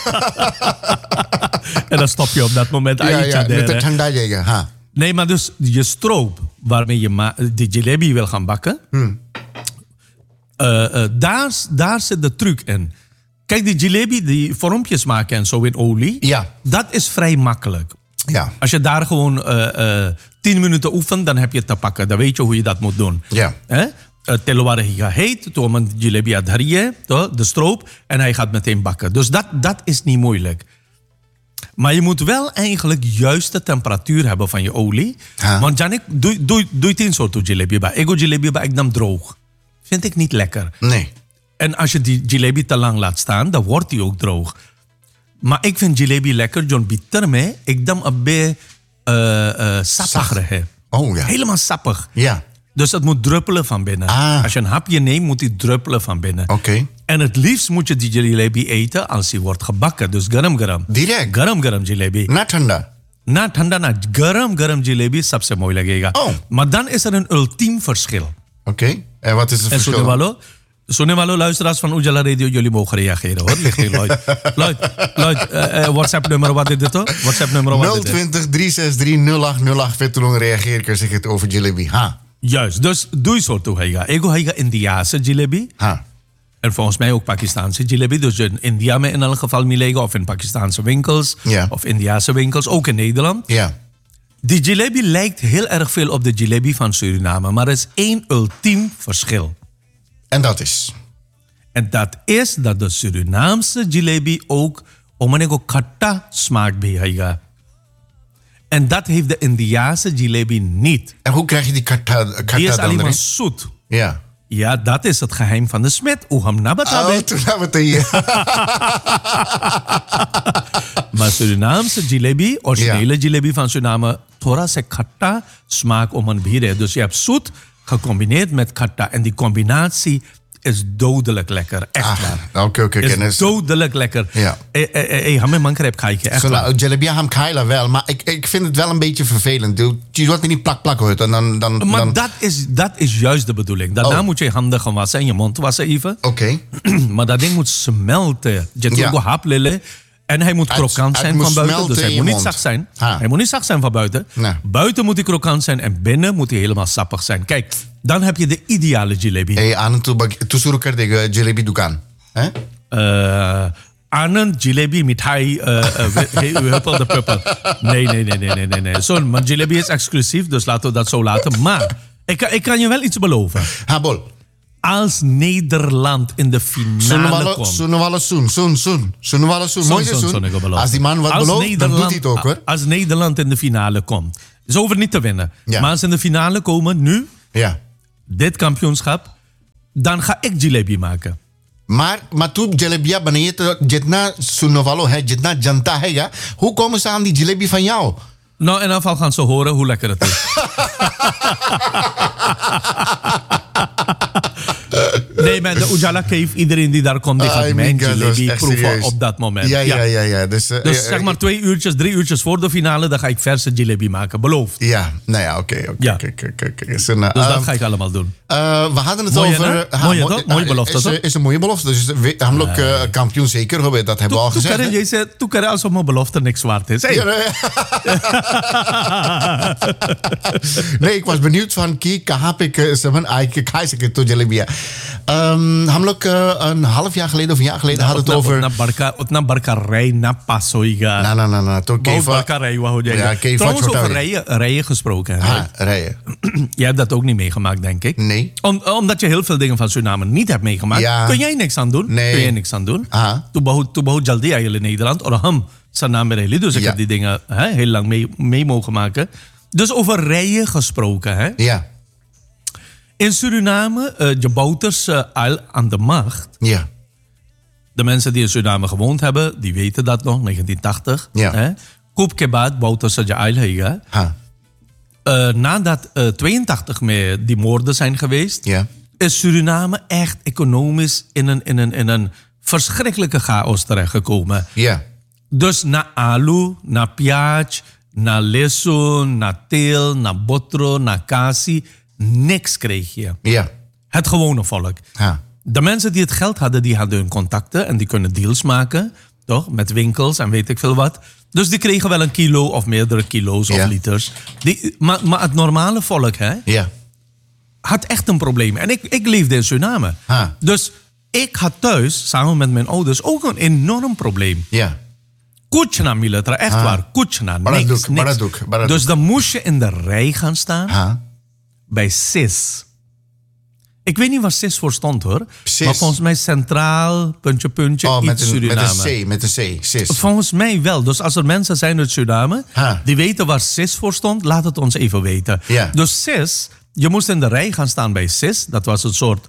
En dan stop je op dat moment. Ja, ja, met de thanda jega. Ha. Nee, maar dus je stroop waarmee je ma- de jalebi wil gaan bakken. Hmm. Uh, uh, daar, daar zit de truc in. Kijk, die jalebi, die vormpjes maken en zo in olie. Ja. Dat is vrij makkelijk. Ja. Als je daar gewoon uh, uh, tien minuten oefent, dan heb je het te pakken. Dan weet je hoe je dat moet doen. Ja. Eh? Telware higa heet, toen een jalebi adhariye, de stroop, en hij gaat meteen bakken. Dus dat, dat is niet moeilijk. Maar je moet wel eigenlijk juist de temperatuur hebben van je olie. Ha. Want Janik, doe, doe, doe tien soorten jalebi ba. Ego jalebi ba ekdam droog. Vind ik niet lekker. Nee. En als je die jalebi te lang laat staan, dan wordt die ook droog. Maar ik vind jalebi lekker, John bitter mee. Ik dam een beetje uh, uh, sappig. Oh ja. Helemaal sappig. Ja. Dus het moet druppelen van binnen. Ah. Als je een hapje neemt, moet die druppelen van binnen. Oké. Okay. En het liefst moet je die jalebi eten als die wordt gebakken. Dus garam garam. Direct? Garam garam jalebi. Na thanda? Na thanda na. Garam garam jalebi sabse mooi lagega. Oh. Maar dan is er een ultiem verschil. Oké. Okay. En wat is het verschil? En Sonewalo, Sonewalo, luisteraars van Ujala Radio, jullie mogen reageren hoor. Ligt hier, Lloyd. Lloyd, Lloyd uh, uh, WhatsApp-nummer, wat is dit hoor? WhatsApp-nummer, wat is dit? nul twintig, drie zes drie, nul acht nul acht. Vetulong reageren, kan zeg het over jalebi. Ha. Juist, dus doe je zo toe. Ego hega Indiase jalebi. Ha. En volgens mij ook Pakistaanse jalebi. Dus in India me in elk geval niet liggen. Of in Pakistaanse winkels. Ja. Of Indiase winkels. Ook in Nederland. Ja. Die jalebi lijkt heel erg veel op de jalebi van Suriname. Maar er is één ultiem verschil. En dat is? En dat is dat de Surinaamse jalebi ook om een khatta smaak bij. En dat heeft de Indiase jalebi niet. En hoe krijg je die khatta, khatta die is dan alleen maar erin? zoet. Ja. Ja, dat is het geheim van de smet. Uham nabatabe. Oh, toen hebben we het hier. Maar Surinaamse jalebi, originele ja. jalebi van Suriname, thora se khatta smaak om een bier. Dus je hebt zoet gecombineerd met khatta. En die combinatie is dodelijk lekker. Echt ah, waar. Oké, oké. Is dodelijk lekker. Ja. Hé, hé, hé, man krijgt kijken. Echt waar. Jalebi ham kaila wel, maar ik, ik vind het wel een beetje vervelend. Je wordt niet plak plak hoort. En dan, dan, maar dan... Dat, is, dat is juist de bedoeling. Daarna oh. moet je je handen gaan wassen en je mond wassen even. Oké. Okay. Maar dat ding moet smelten. Je ja. hap lille. En hij moet krokant zijn het van buiten. Dus hij moet niet mond. zacht zijn. Ha. Hij moet niet zacht zijn van buiten. Nee. Buiten moet hij krokant zijn en binnen moet hij helemaal sappig zijn. Kijk, dan heb je de ideale jalebi. Hey, aan toe suruh kar dega jalebi dukaan. Huh? Uh, Anand Jalebi Mithai uh, uh, Huppel de Puppel. Nee, nee, nee, nee, nee, nee. nee. Zo, maar Jalebi is exclusief, dus laten we dat zo laten. Maar ik, ik kan je wel iets beloven. Habol. Als Nederland in de finale komt. Soenwalle Soen, Soen, Soen. Soenwelle Soen, mooi Soen. Als die man wat als belooft, dan doet hij het ook hoor. Als Nederland in de finale komt. Is over niet te winnen. Ja. Maar als ze in de finale komen, nu, ja. dit kampioenschap, dan ga ik jalebi maken. Maar, maar toen jalebi, wanneer je jitna Soenwelle, jitna janta hega, hoe komen ze aan die jalebi van jou? Nou, in ieder geval gaan ze horen hoe lekker het is. Nee, maar de Ujala Cave, iedereen die daar komt, die gaat mijn jalebi proeven op dat moment. Ja, ja, ja. ja. Dus, uh, dus uh, zeg maar twee uurtjes, drie uurtjes voor de finale, dan ga ik verse jalebi maken, beloofd. Ja, nou ja, oké. Okay, okay, ja. okay, okay, okay. Dus, uh, dus dat ga ik allemaal doen. Uh, we hadden het mooie, over... Uh, mooie, toch? Mooie belofte, is, toch? Is een mooie belofte. Dus we hebben ook uh, kampioen zeker, dat hebben we al gezegd. Toen jij zei, toen kan je alsof mijn belofte niks waard is. Hey. Ja, nee. Nee, ik was benieuwd van की कहाँ पे हम आए के खाई सके तो जलेबियाँ. हम लोग een half jaar geleden of een jaar geleden hadden het over. Utna barkarij na pasoiga. Na na na na. Toch barkarij wou je. Ja, trouwens over rijden, rijden gesproken. Ah, rijden. Jij hebt dat ook niet meegemaakt, denk ik. Nee. Om, omdat je heel veel dingen van Suriname niet hebt meegemaakt, ja. kun jij niks aan doen. Nee. Kun jij niks aan doen. Ah. Toen behoud, toen behoud Jaldi eigenlijk in Nederland. Or hem, zijn naam is Dus ik ja. heb die dingen hè, heel lang mee, mee mogen maken. Dus over rijden gesproken. Hè? Ja. In Suriname, uh, de Bouters uh, al aan de macht. Ja. De mensen die in Suriname gewoond hebben, die weten dat nog, negentien tachtig. Ja. Hè? Koop Kebaat, Bouters al Hega. Uh, nadat uh, tweeëntachtig mee die moorden zijn geweest, ja. is Suriname echt economisch in een, in een, in een verschrikkelijke chaos terechtgekomen. Ja. Dus na alu, na piaj, na lesun, na teel, na botro, na kasi, niks kreeg je. Ja. Het gewone volk. Ha. De mensen die het geld hadden, die hadden hun contacten en die kunnen deals maken, toch? Met winkels en weet ik veel wat. Dus die kregen wel een kilo of meerdere kilo's of ja. liters. Die, maar, maar het normale volk, hè? Ja. Had echt een probleem. En ik, ik leefde in Suriname. Ha. Dus ik had thuis, samen met mijn ouders, ook een enorm probleem. Ja. Kuchna militra, echt ha. waar. Kuchna, niks, baraduk, niks. Baraduk, baraduk. Dus dan moest je in de rij gaan staan ha. bij S I S. Ik weet niet waar S I S voor stond hoor. S I S. Maar volgens mij centraal, puntje, puntje, oh, iets met een, Suriname. Met een C, met een C, S I S. Volgens mij wel. Dus als er mensen zijn uit Suriname, ha. die weten waar S I S voor stond, laat het ons even weten. Ja. Dus S I S, je moest in de rij gaan staan bij S I S. Dat was een soort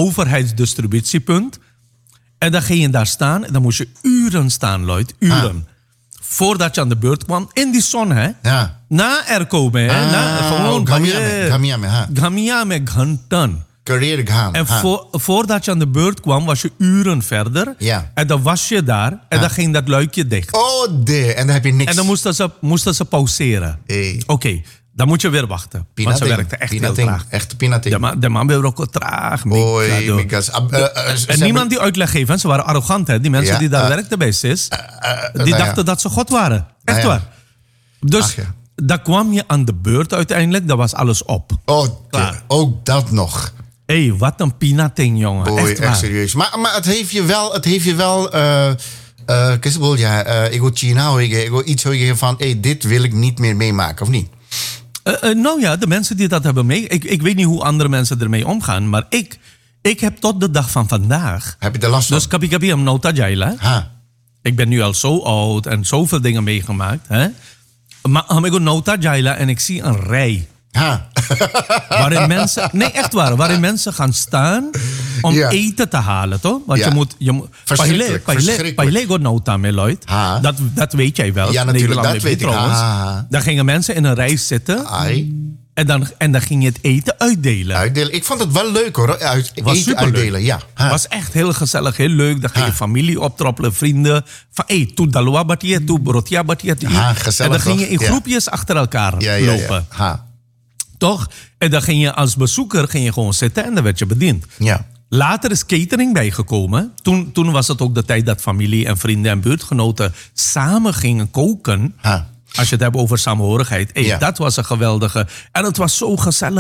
overheidsdistributiepunt. En dan ging je daar staan en dan moest je uren staan, Lloyd. Uren. Ha. Voordat je aan de beurt kwam, in die zon, hè? Ja. Na er komen, hè? Ah, Na, gewoon Gamiame, ha. Gamiame, gantan. Carrière gaan. En vo, voordat je aan de beurt kwam, was je uren verder. Ja. En dan was je daar en ha. dan ging dat luikje dicht. Oh, de. En dan heb je niks. En dan moesten ze, moesten ze pauzeren. Hey. Oké, okay, dan moet je weer wachten. Pinating. Want ze werkte echt Pinating. heel traag. Echt pinating. De man, de man werd ook traag. Oei, mikas. Uh, uh, uh, en niemand die uitleg geeft. Hè? Ze waren arrogant. Hè? Die mensen ja, die daar uh, werkten bij S I S. Uh, uh, die uh, dachten ja. dat ze God waren. Echt uh, waar. Dus Ach, ja. dan kwam je aan de beurt uiteindelijk. Dat was alles op. Oh, de, ook dat nog. Hé, hey, wat een pinating, jongen. Oei, echt, echt serieus. Maar, maar het heeft je wel... Het heeft je wel uh, uh, ja, uh, ik wil China, ik wil iets van... Hey, dit wil ik niet meer meemaken, of niet? Uh, uh, nou ja, de mensen die dat hebben mee... Ik, ik weet niet hoe andere mensen ermee omgaan, maar ik... Ik heb tot de dag van vandaag... Heb je de last van? Dus kapi kapi am nota jaila. Ha. Ik ben nu al zo oud en zoveel dingen meegemaakt. Hè? Maar heb ik een nota jaila en ik zie een rij. Ha. Waarin mensen... Nee, echt waar. Waarin mensen gaan staan om ja. eten te halen, toch? Want ja. je moet... Je moet verschrikkelijk, verschrikkelijk. Paile nota mee, Lloyd. Dat, dat weet jij wel. Ja, natuurlijk. Dat weet ik. Ha. Dan gingen mensen in een rij zitten... Ai. En dan, en dan ging je het eten uitdelen. Uitdelen. Ik vond het wel leuk hoor. Uit, was eten uitdelen, ja. Het was echt heel gezellig, heel leuk. Dan ging je familie optroppelen, vrienden. Van hé, hey, tu dalwa batie, tu rotia batie. Ha, gezellig. En dan ging je in ja. groepjes achter elkaar ja, ja, lopen. Ja. Ha. Toch? En dan ging je als bezoeker ging je gewoon zitten en dan werd je bediend. Ja. Later is catering bijgekomen. Toen, toen was het ook de tijd dat familie en vrienden en buurtgenoten samen gingen koken. Ha. Als je het hebt over samenhorigheid. Hey, ja. Dat was een geweldige. En het was zo gezellig.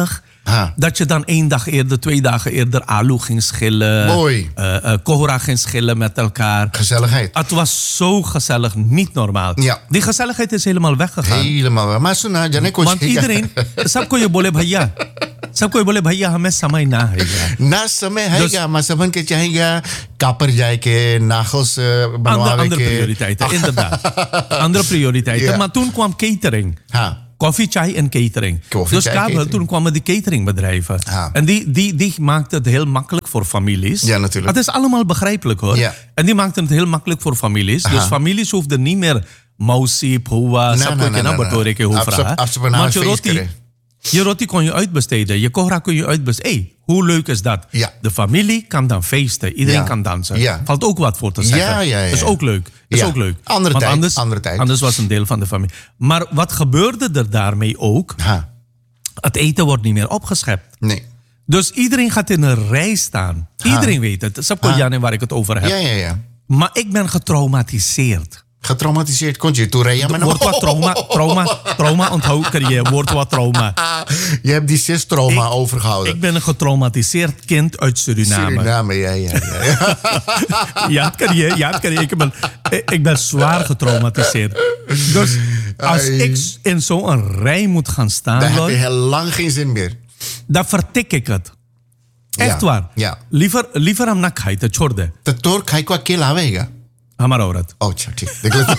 Ha. Dat je dan één dag eerder, twee dagen eerder alu ging schillen. Mooi. Uh, uh, kohra ging schillen met elkaar. Gezelligheid. Het was zo gezellig, niet normaal. Ja. Die gezelligheid is helemaal weggegaan. Helemaal weg. Maar zo na, Janek, Want iedereen, sab ko je bole bhaiya. Sab ko je bole bhaiya hame samay na hai. Na samay hai ga, maar saban ke chahiga kapper jij ke, nagels uh, Andere, andere prioriteiten, inderdaad. Andere prioriteiten. Ja. Maar toen kwam catering. Ha. Koffie, chai en catering. Koffie, dus chai, Kabel, catering. toen kwamen die cateringbedrijven. Ja. En die, die, die maakten het heel makkelijk voor families. Ja, natuurlijk. Het is allemaal begrijpelijk hoor. Ja. En die maakten het heel makkelijk voor families. Aha. Dus families hoefden niet meer mausi, poa, Nee, sab nee, ko nee, ke na nee, batore ke nee. hoefra. Abso- abso- Want je feest roti, keren. je roti kon je uitbesteden. Je kohra kon je uitbesteden. Hey, hoe leuk is dat? Ja. De familie kan dan feesten. Iedereen Ja. kan dansen. Ja. Valt ook wat voor te zeggen. Ja, ja, ja. Is ook leuk. Is Ja. ook leuk. Andere Want tijd, Anders, andere tijd. Anders was een deel van de familie. Maar wat gebeurde er daarmee ook? Ha. Het eten wordt niet meer opgeschept. Nee. Dus iedereen gaat in een rij staan. Ha. Iedereen weet het. Sapko Jan waar ik het over heb. Ja, ja, ja. Maar ik ben getraumatiseerd. Getraumatiseerd kon je toen rijden. Maar Wordt wat trauma, trauma, trauma onthoud je. Wordt wat trauma. Je hebt die zes trauma Ik- overgehouden. Ik ben een getraumatiseerd kind uit Suriname. Suriname, ja, ja, ja. ja. Ja, het kan je. Ja, het kan je. Ik ben, ik ben zwaar getraumatiseerd. Dus als Ai. ik in zo'n rij moet gaan staan, Daar heb Lloyd, je heel lang geen zin meer. dan vertik ik het. Echt Ja, waar. ja. Liever, liever am na khaite, chhod de. De toor kijk qua kill avega. Hamar aurat. Oh, tja, tja. De glut-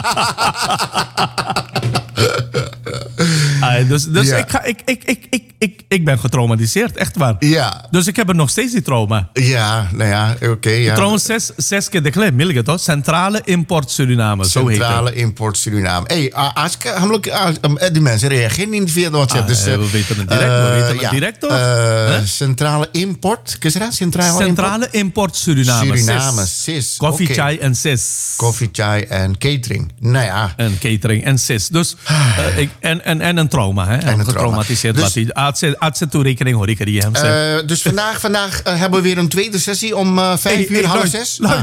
Ah, dus dus Ja. ik, ga, ik, ik, ik, ik, ik, ik ben getraumatiseerd, echt waar. Ja. Dus ik heb er nog steeds die trauma. Ja, nou ja, oké. ja. Trouwens, zes, zes keer de klep, milge toch? Centrale Import Suriname, zo heet Centrale het. Import Suriname. Hey, ah, als ik, hamelijk, ah, um, die mensen reageren niet via de WhatsApp. Ah, dus, eh, eh, we weten het direct, we eh, weten het ja. direct, toch? Eh, Hè? Centrale Import. Kun je dat? Centrale Import? Centrale Import Suriname, Suriname, sis. sis. Koffie, Oké. chai en sis. Koffie, chai en catering. Nou ja. En catering en sis. Dus, eh, ik, en, en, en een trauma, hè? een Getraumatiseerd. trauma. Dus, Aad ze toe rekening hoor ik er die hem zeggen. Eh, dus vandaag, vandaag eh, hebben we weer een tweede sessie om eh, vijf uur, half zes. Ah.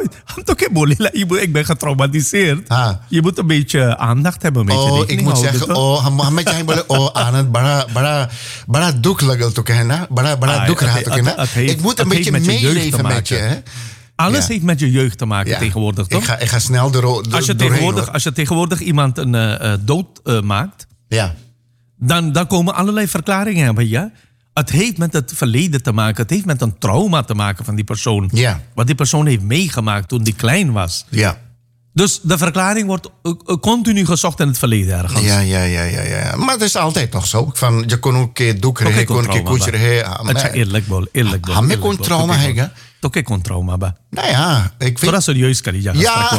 Ik ben getraumatiseerd. Ah. Je moet een beetje aandacht hebben. Een beetje Oh, ik rekening moet houden, zeggen, toch? oh, Mohammed jij boleh oh aanet bara bara bara duk lagal to kena, bara bara Ah, duk het- rahat to het- kena. het heeft- Ik moet een het beetje heeft met je jeugd te meeleven met maken. je, hè? Alles Ja. heeft met je jeugd te maken Ja. tegenwoordig, toch? Ik ga, ik ga snel door, door, als, je doorheen, tegenwoordig, hoor. als je tegenwoordig iemand een eh, eh, dood eh, maakt, Ja. dan, dan komen allerlei verklaringen hebben. Ja? Het heeft met het verleden te maken. Het heeft met een trauma te maken van die persoon. Ja. Wat die persoon heeft meegemaakt toen die klein was. Ja. Dus de verklaring wordt uh, uh, continu gezocht in het verleden ergens. Ja, ja, ja, ja, ja. Maar het is altijd nog zo. Van, je kon ook een doek Toch je ik kon een trauma koetje ba. je. Het is eerlijk bol, eerlijk bol. Ha, me eerlijk kon bol. trauma Toch ik hebben. Toch ik kon trauma ba. Nou ja, ik Tora weet... serieus kan je Ja.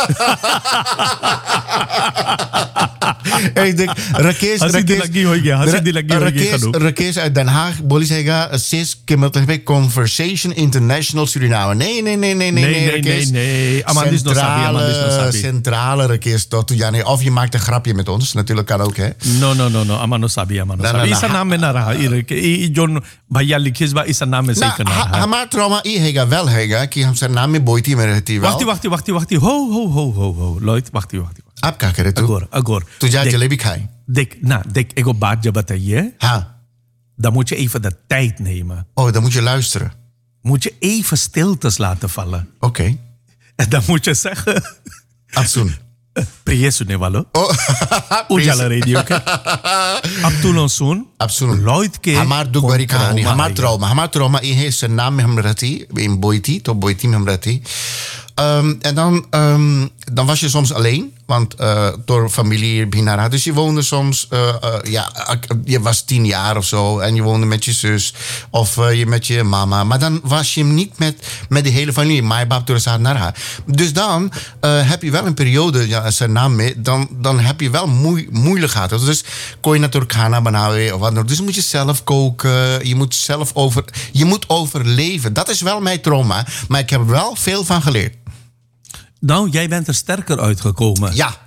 En ik denk, Rakesh... Als hij die lagi hoor je, als hij die lagi hoor je Rakesh, genoeg. Rakesh uit Den Haag, boleh zeggen, sis, kemet Conversation International Suriname. Nee, nee, nee, nee, nee, Nee, nee, Rakesh. nee, nee. Amandis no sabi, Amandis no Centrale, sabi. centrale Rakesh tot. Ja, nee, of je maakt een grapje met ons, natuurlijk kan ook, hè. No, no, no, no. Amano sabi, amano Na, na, sabi. na. Isa namin na raha. I John Bhaiya likhis ba isa namin Nou, zeker na ha- raha. हमारा trauma ई हैगा वेल हैगा कि हम सर नाम में बोईती में रहती Wachtie, wachtie, wachtie, wachtie. Ho, ho, ho, ho, ho. Lloyd, wachtie, wachtie. आप क्या करे तू Agor, agor. तू जा Dek- जलेबी खाए Dek, nou, dek, ik op baat je bataille. हाँ Dan moet je even de tijd nemen. oh dan moet je luisteren Moet je even stiltes laten vallen. oké En dan moet je zeggen... Atsun Priyesu ne walo. oh Ujala radio ke. Abdulon sun. absoluut Lloyd ke. हमार दुख भरी कहानी trauma हमार है। trauma हमार trauma ये है सर नाम में हम रहती in Boiti तो Boiti में हम रहती Um, en dan, um, dan was je soms alleen, want uh, door familie Binara. Dus je woonde soms, uh, uh, ja, je was tien jaar of zo en je woonde met je zus of uh, je met je mama. Maar dan was je niet met, met de hele familie. Maar bab door naar haar. Dus dan uh, heb je wel een periode, ja, zijn naam mee, dan, dan heb je wel moe, moeilijk gehad. Dus kon je natuurlijk Ghana banawe of wat dan ook. Dus moet je zelf koken, je moet zelf over, je moet overleven. Dat is wel mijn trauma, maar ik heb er wel veel van geleerd. Nou, jij bent er sterker uitgekomen. Ja.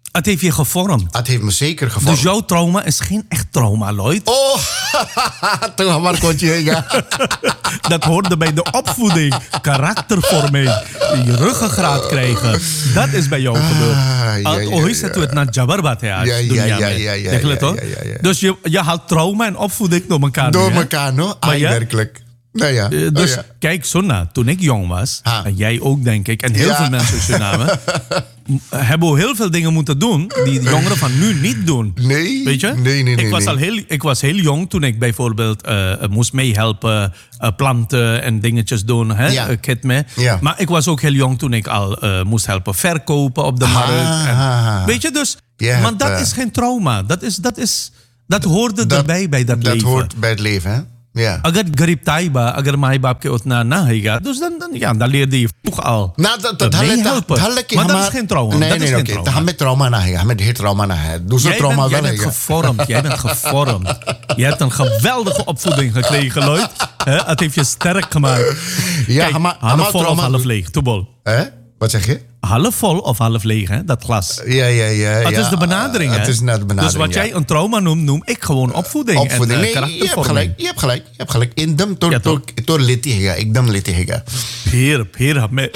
Het heeft je gevormd. Het heeft me zeker gevormd. Dus jouw trauma is geen echt trauma, Lloyd. Oh, toen maar kontje, ja. Dat hoorde bij de opvoeding. Karaktervorming. Je ruggengraat krijgen. Dat is bij jou gebeurd. Hoe is het het naar Jabarbat? Ja, ja, ja, ja, ja, ja, ja. Dus je, je haalt trauma en opvoeding door elkaar. Door elkaar, no? Werkelijk. Nou ja. Uh, dus oh ja. Kijk, Sonna, toen ik jong was, ha. en jij ook denk ik, en heel ja. veel mensen in Suriname, hebben we heel veel dingen moeten doen die de jongeren van nu niet doen. Nee, weet je? Nee, nee, nee. Ik was, nee. Al heel, ik was heel jong toen ik bijvoorbeeld uh, moest meehelpen, uh, planten en dingetjes doen, hè? Ja. Uh, kit me. Ja. Maar ik was ook heel jong toen ik al uh, moest helpen verkopen op de ha, markt. En, ha, ha. Weet je, dus, yeah, maar dat uh, is geen trauma. Dat, is, dat, is, dat hoorde dat, erbij bij dat, dat leven. Dat hoort bij het leven, hè? Ja. Agar garib taiba, agar mai baap ke utna na hega. Dus dan, dan, ja, dan leerde je vroeg al nou, dat, dat meehelpen. Maar dat is geen trauma. Nee, dat nee, is oké. geen Okay. Dat met trauma na hega. Met trauma na hega. Dus jij trauma bent, wel. Jij bent gevormd. Jij bent gevormd. Je hebt een geweldige opvoeding gekregen, Lloyd. Het heeft je sterk gemaakt. Ja, Kijk, maar, half maar vol trauma, of half leeg. Toebol. Hè? Wat zeg je? Half vol of half leeg, hè? Dat glas. Ja, ja, ja. Het ja. is de benadering, uh, hè? Het is net de benadering, Dus wat ja. jij een trauma noemt, noem ik gewoon opvoeding. Opvoeding. En, uh, nee, karaktervorming. je hebt gelijk. Je hebt gelijk. Je hebt gelijk. In dem tor ja, tor tor leti hega. Ik dem leti hega. Heer, heer, me.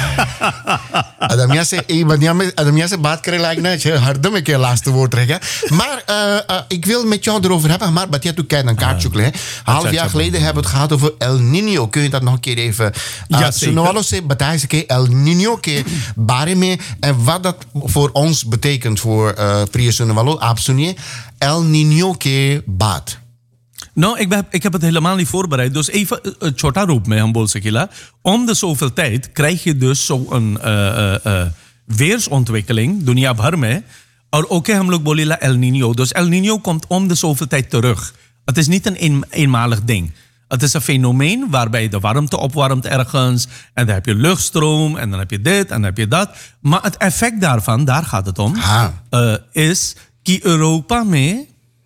Adamia se, Adamia se baat kare lijkt net. Je hardem een keer laatste woord trekken. Maar uh, uh, ik wil met jou erover hebben. Maar wat jij toen kijkt naar een kaartje. Een half jaar geleden hebben we het gehad over El Nino. Kun je dat nog een keer even? Uh, ja, zeker. Zo se bataille se El Nino ke bare me en wat dat voor ons betekent voor uh, Priya Sunewalo, Aapsoenie, El Nino ke baat. Nou, ik, ben, ik heb het helemaal niet voorbereid. Dus even een chota roep me, Hambol Sekila. Om de zoveel tijd krijg je dus zo'n uh, uh, uh, weersontwikkeling, dunia bhar mein. Oké, okay, हम लोग बोलेला El Niño. Dus El Niño komt om de zoveel tijd terug. Het is niet een, een eenmalig ding. Het is een fenomeen waarbij de warmte opwarmt ergens. En dan heb je luchtstroom. En dan heb je dit en dan heb je dat. Maar het effect daarvan, daar gaat het om. Uh, is कि Europa में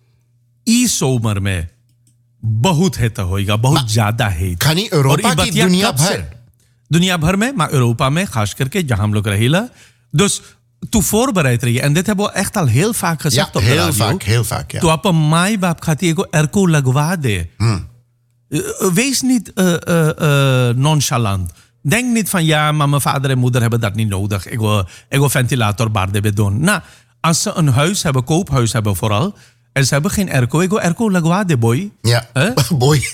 इस zomer में बहुत हित होएगा. बहुत ज्यादा हित. kan niet Europa की दुनिया भर. दुनिया भर में, maar Europa में, खास करके जहाँ हम लोग रहेला. Dus toe voorbereid reden. En dit hebben we echt al heel vaak gezegd ja, op de heel radio. Vaak, heel vaak, ja. Toen op een maaibaap gaat hij erko lagwa de. Hmm. Wees niet uh, uh, uh, nonchalant. Denk niet van ja, maar mijn vader en moeder hebben dat niet nodig. Ik wil, ik wil ventilator barde doen. Nou, als ze een huis hebben, koophuis hebben vooral, en ze hebben geen airco, ik wil airco lagwa de boy. Ja, huh? boy.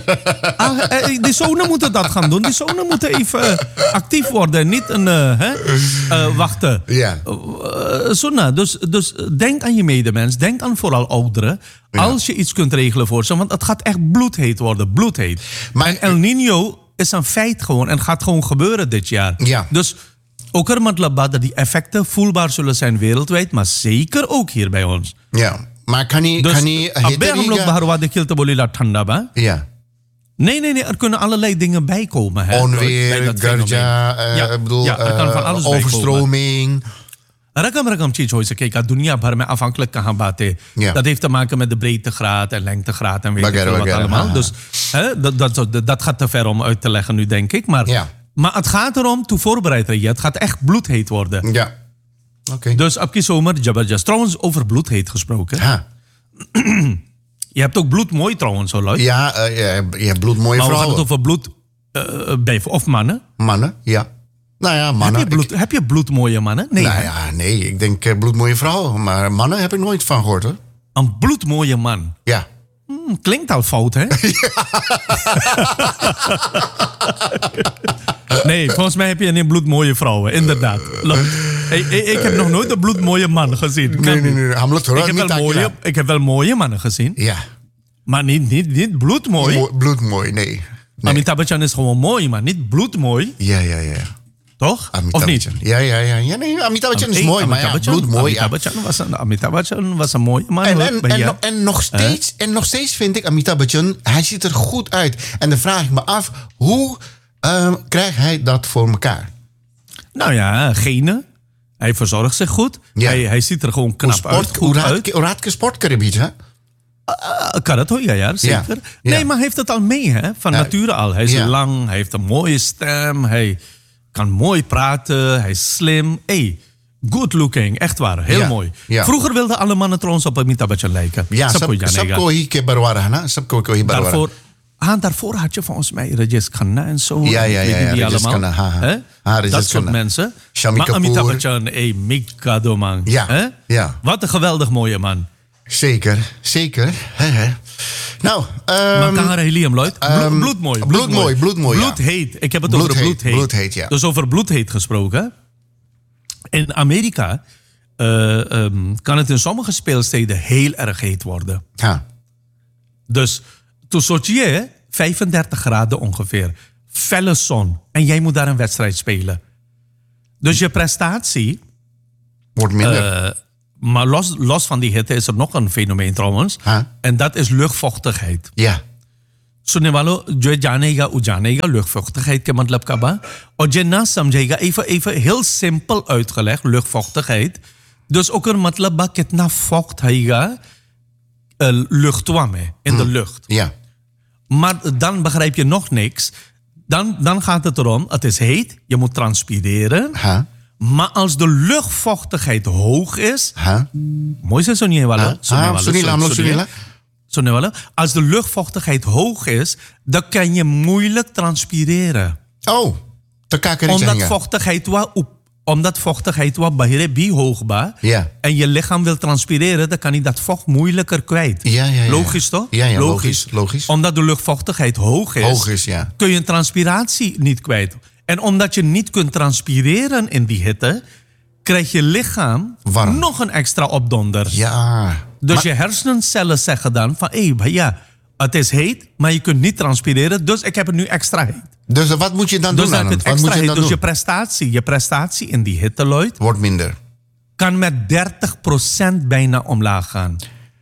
ah, die zonen moeten dat gaan doen. Die zonen moeten even uh, actief worden. Niet een uh, hè, uh, wachten. Ja. Uh, Zonna, dus, dus denk aan je medemens. Denk aan vooral ouderen. Ja. Als je iets kunt regelen voor ze. Want het gaat echt bloedheet worden. Bloedheet. Maar, en El Niño is een feit gewoon. En gaat gewoon gebeuren dit jaar. Ja. Dus ook er met dat die effecten voelbaar zullen zijn wereldwijd. Maar zeker ook hier bij ons. Ja. Maar kan niet... Dus kan niet abbe हम लोग बाहर वादे खेलते बोलेला ठंडा बा. Ja. Nee, nee, nee. Er kunnen allerlei dingen bij komen. Hè, onweer, garja, uh, ja, ik bedoel, ja, er kan van alles uh, overstroming. Rakam rakam cheez hoor. Kijk, dunia bhar mein afhankelijk kan gaan baten. Ja. Dat heeft te maken met de breedtegraad en lengtegraad en weet ik veel wat allemaal. Aha. Dus hè, dat, dat, dat gaat te ver om uit te leggen nu, denk ik. Maar, ja. maar het gaat erom, toe voorbereid je. Het gaat echt bloedheet worden. Ja. Okay. Dus abki zomer, jabberjast. Trouwens, over bloedheet gesproken. Ha. Je hebt ook bloedmooi trouwens, hoor, Lloyd. Ja, uh, ja, je hebt bloedmooie maar vrouwen. Maar we gaan het over bloed... Uh, bij, of mannen. Mannen, ja. Nou ja, mannen. Heb je, bloed, ik, heb je bloedmooie mannen? Nee. Nou ja, nee. Ik denk uh, bloedmooie vrouwen. Maar mannen heb ik nooit van gehoord, hoor. Een bloedmooie man? Ja. Hmm, klinkt al fout, hè? Nee, volgens mij heb je een bloedmooie vrouwen. Inderdaad. Ik, ik, ik heb nog nooit een bloedmooie man gezien. Nee, nee, nee. Ik heb, wel mooie, ik heb wel mooie mannen gezien. Ja. Maar niet, niet, niet bloedmooi. Mo- bloedmooi, nee. nee. Amitabh Bachchan is gewoon mooi, maar niet bloedmooi. Ja, ja, ja. Toch? Amitabh of niet? Bachchan. Ja, ja, ja, ja. Nee, Amitabh Bachchan is Am- mooi, Amitabh maar ja, Bachchan, bloedmooi. Amitabh Ja. Bachchan was een, Amitabh Bachchan was een mooie man. En, hoor, en, ben en, jij? no- en, nog steeds, en nog steeds vind ik Amitabh Bachchan, hij ziet er goed uit. En dan vraag ik me af, hoe uh, krijgt hij dat voor elkaar? Nou ja, genen. Hij verzorgt zich goed. Ja. Hij, hij ziet er gewoon knap sport, uit. Goed uit. Hoe raad je sportcarabiet, hè? Uh, kan het hoor, ja, ja zeker. Ja. Nee, Ja. maar hij heeft het al mee, hè? Van Ja. nature al. Hij is Ja. lang, hij heeft een mooie stem, hij kan mooi praten, hij is slim. Hey, Good looking, echt waar. Heel ja, mooi. Ja. Vroeger wilden alle mannen trouwens op Amitabh Bachchan lijken. Ja, sabko hi ke barwara, na? Sabko hi barwara. Daarvoor, ah, daarvoor had je volgens mij Rajesh Khanna en zo. Ja, ja, ja. ja, ja Rajesh Khanna, ha, ha. ha Dat soort Khanna. mensen. Shami maar Kapoor. Amitabh Bachchan, hey, Mikado man. Ja, He? ja. Wat een geweldig mooie man. Zeker, zeker. He, he. Nou, um, maar Helium, Lloyd. Um, bloedmooi. Bloedmooi, bloedmooi, ja. Bloedheet. Ik heb het bloedheet, over bloedheet. Bloedheet, ja. Dus over bloedheet gesproken. In Amerika uh, um, kan het in sommige speelsteden heel erg heet worden. Ja. Dus toen Sochi, vijfendertig graden ongeveer. Felle zon. En jij moet daar een wedstrijd spelen. Dus je prestatie... wordt minder. Uh, maar los, los van die hitte is er nog een fenomeen trouwens. Huh? En dat is luchtvochtigheid. Ja. सुनने वालों जो जानेगा वो जानेगा luchtvochtigheid के मतलब का बा और जो ना समझेगा even even heel simpel uitgelegd luchtvochtigheid dus ook een मतलब बा कितना vocht हैगा uh, luchtwa में in de lucht. Ja. Maar dan begrijp je nog niks. Dan, dan gaat het erom, het is heet, je moet transpireren. Huh? Maar als de luchtvochtigheid hoog is, huh? mooi is सुनिए वाला सुनिए als de luchtvochtigheid hoog is, dan kan je moeilijk transpireren. Oh, omdat vochtigheid wa, omdat vochtigheid wa bahire bi hoog ba. Yeah. En je lichaam wil transpireren, dan kan je dat vocht moeilijker kwijt. Ja, ja, ja. Logisch toch? Ja, ja, logisch, logisch. Omdat de luchtvochtigheid hoog is, hoog is ja. kun je een transpiratie niet kwijt. En omdat je niet kunt transpireren in die hitte, krijg je lichaam warm. Nog een extra opdonder. Ja. Dus maar, je hersencellen zeggen dan van, hé, hey, ja, het is heet, maar je kunt niet transpireren, dus ik heb het nu extra heet. Dus wat moet je dan dus doen? Dan aan het wat extra moet je heet, dan dus doen? je prestatie, je prestatie in die hitte, Lloyd, wordt minder. Kan met dertig procent bijna omlaag gaan.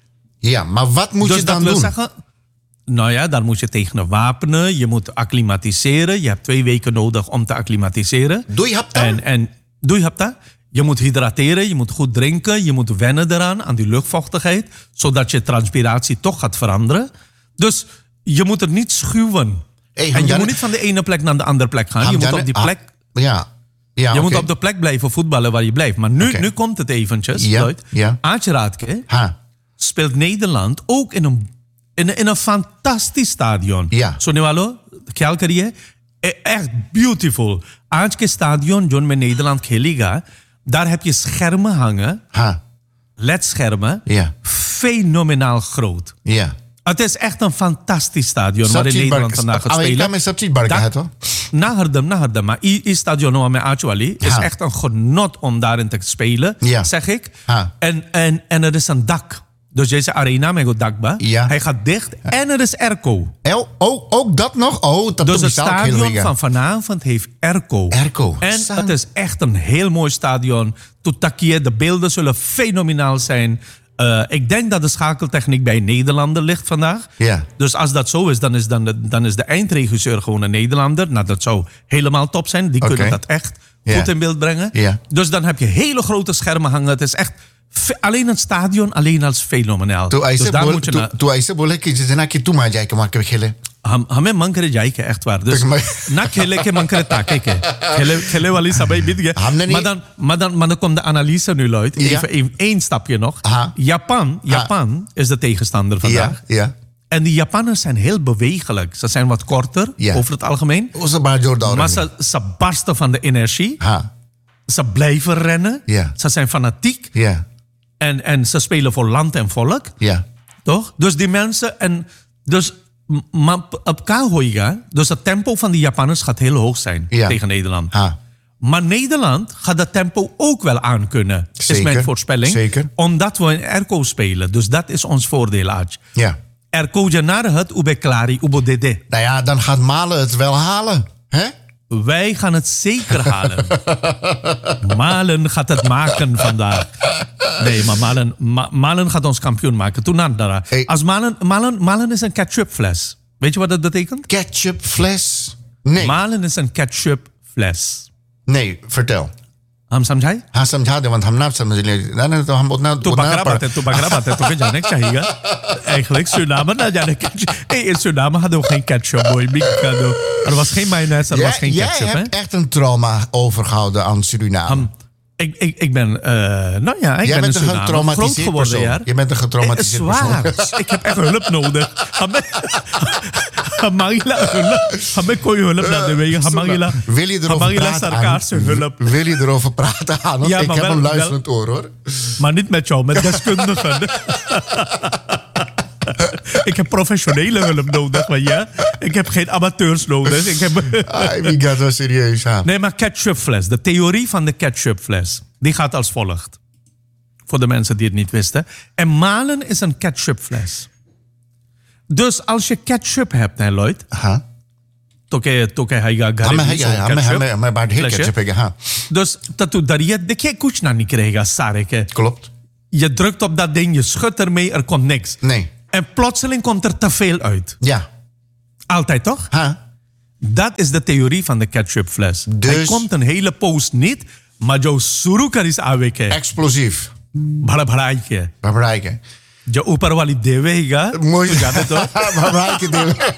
Ja, maar wat moet dus je dan dat wil doen? Zeggen, nou ja, dan moet je tegen wapenen, je moet acclimatiseren. Je hebt twee weken nodig om te acclimatiseren. Doe je hapta? En, en doe je hapta? Je moet hydrateren, je moet goed drinken, je moet wennen eraan, aan die luchtvochtigheid, zodat je transpiratie toch gaat veranderen. Dus je moet het niet schuwen. Hey, en je moet niet van de ene plek naar de andere plek gaan. Je moet op die plek... Ah, ja. Ja, je okay. moet op de plek blijven voetballen waar je blijft. Maar nu, okay. nu komt het eventjes. Ja, ja. Aatje Raadke speelt Nederland ook in een, in, in een fantastisch stadion. Ja. Zo nu ख्याल करिए echt beautiful. Aatje stadion, John met Nederland खेलेगा. Daar heb je schermen hangen. Ha. L E D-schermen. Ja. Fenomenaal groot. Ja. Het is echt een fantastisch stadion waar in Nederland vandaag gaat spelen. Amerika met Sabchitbarka het hoor. Nahardem, Nahardem. Maar die stadion met Aachwali is echt een genot om daarin te spelen, ja. zeg ik. Ha. En, en, en er is een dak. Dus deze arena met een dakba. Ja. Hij gaat dicht ja. En er is airco. Oh, oh, ook dat nog? Oh, dat dus het stadion van vanavond heeft airco. Airco. En San. het is echt een heel mooi stadion. Toetakie, de beelden zullen fenomenaal zijn. Uh, ik denk dat de schakeltechniek bij Nederlander ligt vandaag. Ja. Dus als dat zo is, dan is, dan de, dan is de eindregisseur gewoon een Nederlander. Nou, dat zou helemaal top zijn. Die okay. kunnen dat echt ja. goed in beeld brengen. Ja. Dus dan heb je hele grote schermen hangen. Het is echt... Alleen het stadion, alleen als fenomenaal. Dus daar moet je naar... Toen hij zei, boleh je nak je toema jai ke makke khele. हम हमें मन करे जाए के echt waar. Dus na खेले के मन करे ताके के खेले खेले वाली सबै बीत गए. Maar dan maar dan maar dan komt de analyse nu uit. Even ja. één stapje nog. Aha. Japan, Japan Aha. is de tegenstander vandaag. Ja, ja. En die Japanners zijn heel bewegelijk. Ze zijn wat korter ja. over het algemeen. Maar, maar ze, ze barsten van de energie. Ha. Ze blijven rennen. Ja. Ze zijn fanatiek. Ja. En, en ze spelen voor land en volk. Ja. Toch? Dus die mensen... En dus, maar op Kahoiga, dus het tempo van die Japanners gaat heel hoog zijn ja. tegen Nederland. Ha. Maar Nederland gaat dat tempo ook wel aankunnen. Zeker. Is mijn voorspelling. Zeker. Omdat we in airco spelen. Dus dat is ons voordeel, Aaj. Ja. Airco janare het ube klari ubo dede. Nou ja, dan gaat Malen het wel halen. Hè? Wij gaan het zeker halen. Malen gaat het maken vandaag. Nee, maar Malen, Ma, Malen gaat ons kampioen maken. Toen Nandara. Hey. Als Malen, Malen, Malen is een ketchupfles. Weet je wat dat betekent? Ketchupfles? Nee. Malen is een ketchupfles. Nee, vertel. हम समझाए? हाँ समझा दे want हम ना समझ ले ना ना तो हम उतना तो बकरा बात है तो बकरा बात है तो जाने चाहिए eigenlijk Suriname na जाने hey in Suriname hadden we geen ketchup boy mikado er was geen mayonaise er was geen ketchup hè. Jij hebt echt een trauma overgehouden aan Suriname. हम Ik, ik, ik ben, uh, nou ja, ik Jij ben bent een getraumatiseerd persoon. Ja. Je bent een getraumatiseerd persoon. Zwaar. Ik heb echt hulp nodig. Hamangila hulp. Hamangila hulp naar de wegen. Hamangila. Wil je erover praten? Hulp. Wil je erover praten aan? Ja, ik heb wel, een luisterend oor, hoor. Maar niet met jou, met deskundigen. Ik heb professionele hulp nodig, maar ja. Ik heb geen amateurs nodig. Ik heb... Ai, wie gaat wel serieus aan? Nee, maar ketchupfles. De theorie van de ketchupfles. Die gaat als volgt. Voor de mensen die het niet wisten. En malen is een ketchupfles. Dus als je ketchup hebt, hè, Lloyd. Aha. Toke toke haiga gare. Ja, maar maar heel ketchup ik ha. Dus dat doet dat je de ke kuch na niet krijgen, sareke. Klopt. Je drukt op dat ding, je schudt ermee, er komt niks. Nee. En plotseling komt er te veel uit. Ja. Altijd toch? Ha. Dat is de theorie van de ketchupfles. Dus... Hij komt een hele poos niet, maar jouw surukar is aweke. Explosief. Barabraike. Barabraike. Je upar wali devega. Mooi. Ja, dat toch? Barabraike devega.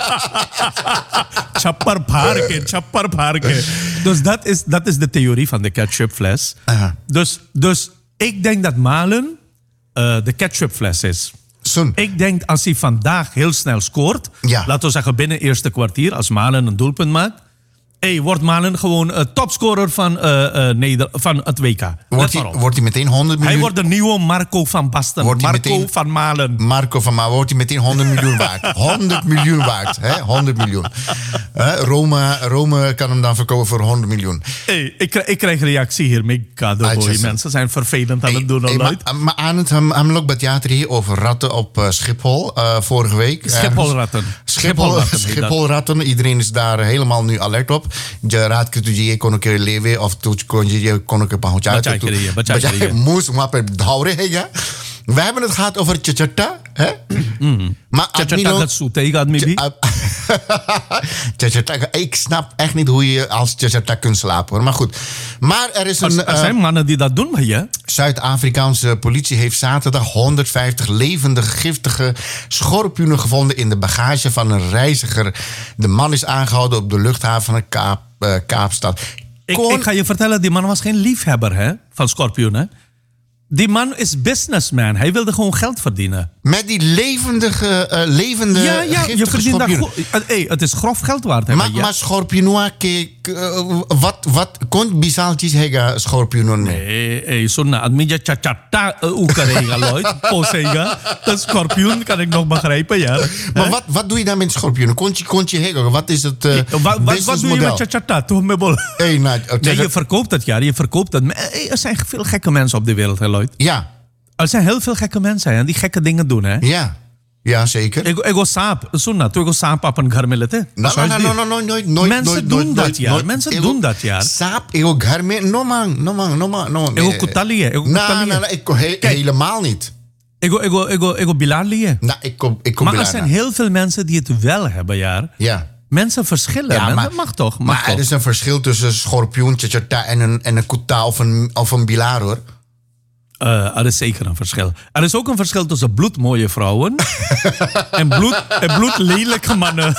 Chappar parke, chappar parke. Dus dat is, dat is de theorie van de ketchupfles. Aha. Dus, dus ik denk dat malen uh, de ketchupfles is. Son. Ik denk als hij vandaag heel snel scoort, ja. laten we zeggen binnen het eerste kwartier, als Malen een doelpunt maakt, hey, wordt Malen gewoon uh, topscorer van, uh, uh, Neder- van het W K. Wordt hij, wordt hij meteen honderd miljoen? Hij wordt de nieuwe Marco van Basten. Wordt Marco meteen, van Malen. Marco van Malen. Wordt hij meteen honderd miljoen waard. honderd miljoen waard. Hè? honderd miljoen. Uh, Rome, Rome kan hem dan verkopen voor honderd miljoen. Hey, ik, ik krijg reactie hiermee. Kadoboy. Mensen zijn vervelend aan hey, het doen. Hey, maar, maar aan het hem ook theater over ratten op uh, Schiphol uh, vorige week. Schipholratten. Schipholratten. Schipholratten. Iedereen is daar helemaal nu alert op. Je raad je kon ik leven of kon je kon ik een beetje moest maar per houden ja. We hebben het gehad over Chachata, hè? Mm. Maar Chachata dat zoete gaat maybe. Chachata, ik snap echt niet hoe je als Chachata kunt slapen, hoor. Maar goed. Maar er is een. Er zijn uh, mannen die dat doen, maar ja. Zuid-Afrikaanse politie heeft zaterdag honderdvijftig levendige, giftige schorpioenen gevonden in de bagage van een reiziger. De man is aangehouden op de luchthaven van Kaap, uh, Kaapstad. Ik, ik ga je vertellen, die man was geen liefhebber hè, van schorpioenen. Die man is businessman. Hij wilde gewoon geld verdienen. Met die levendige, uh, levende ja, ja, je verdient dat go- hey, het is grof geld waard. Hè, maar ja. Maar schorpioen, uh, wat, wat kon bizaltjes hega schorpioen? Nee, hey, zo'n admija chachata oekarega Lloyd. Posega. Dat schorpioen kan ik nog begrijpen, ja. Maar wat, wat doe je dan met schorpioen? Kon je, kon je hega? Wat is het uh, wat, wat, wat doe je met chachata? Toch me bol. Hey, nou, nee, je verkoopt het, ja. Je verkoopt het. Hey, er zijn veel gekke mensen op de wereld, hè, Lloyd. Ja. Er zijn heel veel gekke mensen hè, die gekke dingen doen, hè? Ja. Ja, zeker. Ik go saap, sunna, tu go saap op een garmelete. No, no, no, no, no, nooit, nooit. Mensen doen dat, ja. Mensen doen dat, ja. Saap, ik go garme, no man, no man, no man, no. Ik go kutalie, ik go kutalie. Nee, nee, ik go helemaal niet. Ik go, ik go, ik go, ik go bilalie. Nou, ik go, ik go Maar er zijn heel veel mensen die het wel hebben, ja. Ja. Mensen verschillen, ja, maar, dat mag toch? Mag maar toch. Er is een verschil tussen schorpioen, tjatjata en een, en een kuta of een, of een bilaar, hoor. Uh, er is zeker een verschil. Er is ook een verschil tussen bloedmooie vrouwen en, bloed, en bloedlelijke mannen.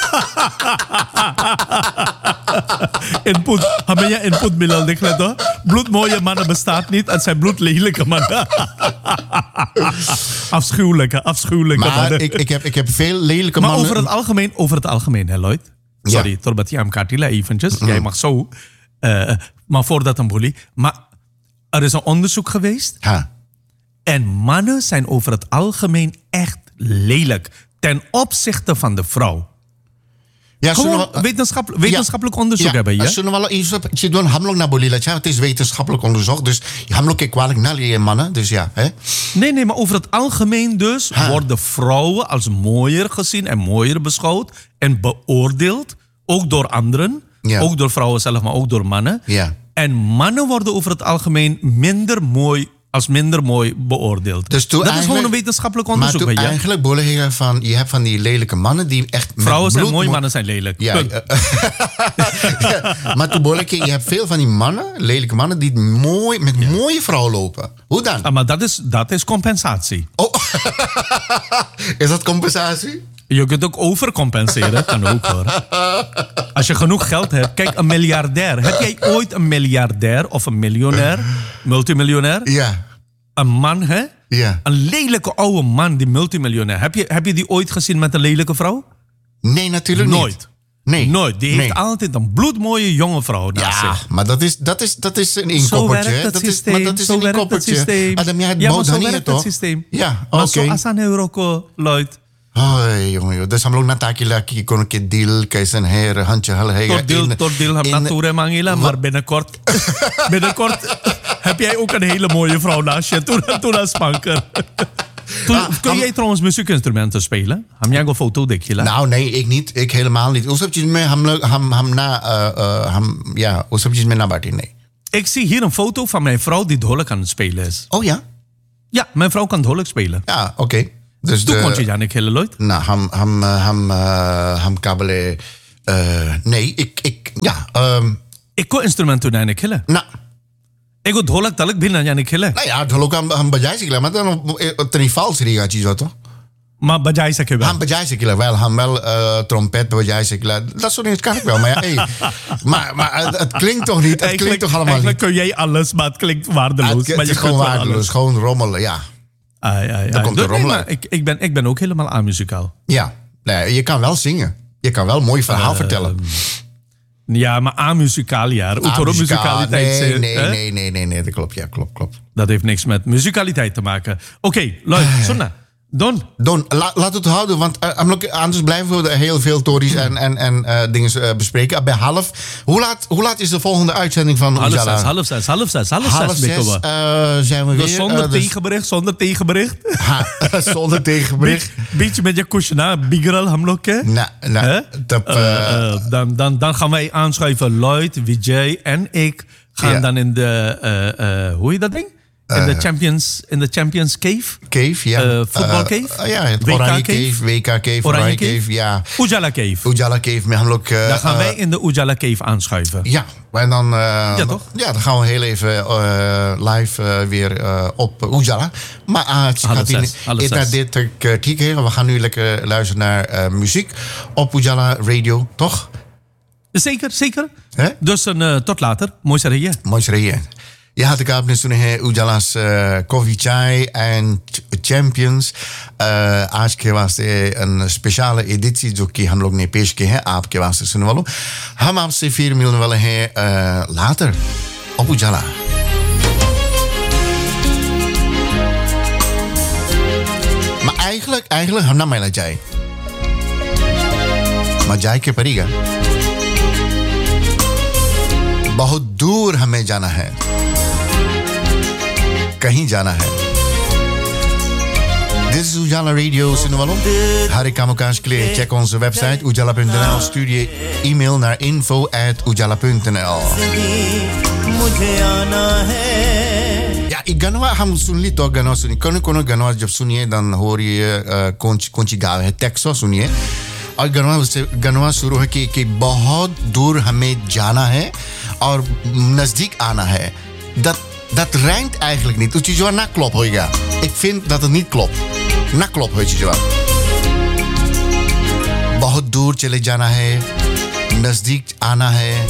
Input, heb je input milal dekla bloedmooie mannen bestaat niet, het zijn bloedlelijke mannen. afschuwelijke, afschuwelijke maar mannen. Ik, ik, heb, ik heb veel lelijke maar mannen. Maar over het algemeen, over het algemeen, hè Lloyd? Sorry, ja. Torbat Jam Kartila eventjes. Mm. Jij mag zo. Uh, maar voordat een bully. Maar er is een onderzoek geweest. Ha. En mannen zijn over het algemeen echt lelijk. Ten opzichte van de vrouw. Ja, Gewoon we, wetenschappelijk, wetenschappelijk ja, onderzoek ja, hebben. Ja? Ze doen hamlok naar bolila. Het is wetenschappelijk onderzoek. Dus hamlok is kwalijk naar die mannen. Dus ja. Hè? Nee, nee, maar over het algemeen dus ha. worden vrouwen als mooier gezien en mooier beschouwd. En beoordeeld. Ook door anderen. Ja. Ook door vrouwen zelf, maar ook door mannen. Ja. En mannen worden over het algemeen minder mooi, als minder mooi beoordeeld. Dus dat is gewoon een wetenschappelijk onderzoek. Maar eigenlijk bollen van, je hebt van die lelijke mannen die echt... Vrouwen zijn mooi, mannen zijn lelijk. Ja, uh, ja. Maar toen bollen je hebt veel van die mannen, lelijke mannen, die mooi, met ja. mooie vrouwen lopen. Hoe dan? Ah, maar dat is, dat is compensatie. Oh. Is dat compensatie? Je kunt ook overcompenseren, kan ook hoor. Als je genoeg geld hebt. Kijk, een miljardair. Heb jij ooit een miljardair of een miljonair multimiljonair. Ja. Een man, hè? Ja. Een lelijke oude man, die multimiljonair. Heb je, heb je die ooit gezien met een lelijke vrouw? Nee, natuurlijk niet. Nooit. Nee. Nooit. Die heeft nee. altijd een bloedmooie jonge vrouw naast ja, zich. maar dat is, dat is, dat is een Zo inkoppertje. werkt het dat systeem. Is, maar dat is zo een werkt het inkoppertje. systeem. Adam, jij ja, maar zo niet, werkt toch? het systeem. Ja, maar oké. zo asan Euroko, Lloyd. Ay, jongen, joh. Dus हम लोग ना ताकि लाकी कोन के दिल कैसन है रहन चहल है Tot deel, tot deel hem natuurlijk mangila, maar binnenkort, binnenkort heb jij ook een hele mooie vrouw naast je. Toen, toen als spanker. Toen, ah, kun jij trouwens muziekinstrumenten spelen? Ham jij een foto dekje? Nou, nee, ik niet. Ik helemaal niet. Hoe heb je me ham ham ham na ham ja, hoe heb je me na Barty? Nee. Ik zie hier een foto van mijn vrouw die dholik aan het spelen is. Oh ja? Ja, mijn vrouw kan dholik spelen. Ja, oké. Okay. Dus toen kon je Jannik hele leuk. Nou, ham ham ham ham kabele. Nee, ik ik ja. Um, ik kon instrumenten Jannik hele. Nou. Ik wil dholik dalek binnen Jannik hele. Nou ja, dholik ham ham bajai sikla, maar dan het niet vals riga chीज़ toch? Maar bajai sikla wel. Ham bajai sikla wel, ham wel uh, trompet bajai sikla. Dat soort dingen kan ik wel, maar ja, hey, maar maar het, het klinkt toch niet? Het eigenlijk, klinkt toch allemaal eigenlijk niet? kun jij alles, maar het klinkt waardeloos. Het, het maar je is gewoon waardeloos, alles. gewoon rommelen, ja. Ai, ai, Dan komt er rommel nee, uit. ik, ik, ben, ik ben ook helemaal amuzikaal. Ja, nee, je kan wel zingen. Je kan wel een mooi verhaal uh, vertellen. Ja, maar amuzikaal, ja. Musicaliteit. Nee, nee, nee, nee, nee, nee, dat klopt. Ja, klopt, klopt. Dat heeft niks met muzikaliteit te maken. Oké, okay, Lloyd, Sonna, Don. Don, la, laat het houden, want uh, anders blijven we heel veel tories en, en, en uh, dingen uh, bespreken. Bij half. Hoe laat, hoe laat is de volgende uitzending van half Ujala? Zes, half zes, half zes, half, half zes. zes uh, zijn we dus weer. Zonder uh, dus... tegenbericht, zonder tegenbericht. Ha, zonder tegenbericht. Beetje met je kushna, bigral hamlokke. Nou, nou. Uh, uh, dan, dan, dan gaan wij aanschuiven. Lloyd, Vijay en ik gaan ja. dan in de, uh, uh, hoe heet dat ding? In de Champions, in de Champions Cave. Cave, ja. Uh, Football Cave? Uh, ja, het Oranje Cave, W K Cave, Oranje Cave, Cave, ja. Ujala Cave. Ujala Cave, met ook, uh, dan gaan wij in de Ujala Cave aanschuiven. Ja, en dan, uh, ja, toch? Ja, dan gaan we heel even uh, live uh, weer uh, op Ujala. Maar uh, het gaat hier dit uh, we gaan nu lekker luisteren naar uh, muziek op Ujala Radio, toch? Zeker, zeker. He? Dus uh, tot later. Mooi serië. Mooi serië. यहाँ तक आपने सुने हैं उजालास कॉफी चाय and champions आज के वास्ते एक स्पेशल एडिशन जो कि हम लोग ने पेश किए हैं आपके वास्ते सुनने वालों हम आपसे फिर मिलने वाले हैं लाटर op Ujala. Maar eigenlijk, eigenlijk हम ना मिला जाए maar जाए के पड़ेगा बहुत दूर हमें जाना है कहीं जाना है Dit is Ujala Radio, सुनने वालों हर एक काम काज के लिए check onze website ujala punt n l stuur je e-mail naar info at ujala punt n l Ja, ik ganwa हम सुन ली तो ganwa सुनी कोनो कोनो ganwa जब सुनिए dan hoor je कौन कौन सी गाव है टेक्सो सुनिए और गनवा से गनवा शुरू है कि कि बहुत दूर हमें जाना है और नजदीक आना है dat dat rijmt eigenlijk niet. Dus je na klopt hoor je. Ik vind dat het niet klopt. Na klopt hoor je. बहुत दूर चले जाना है नजदीक आना है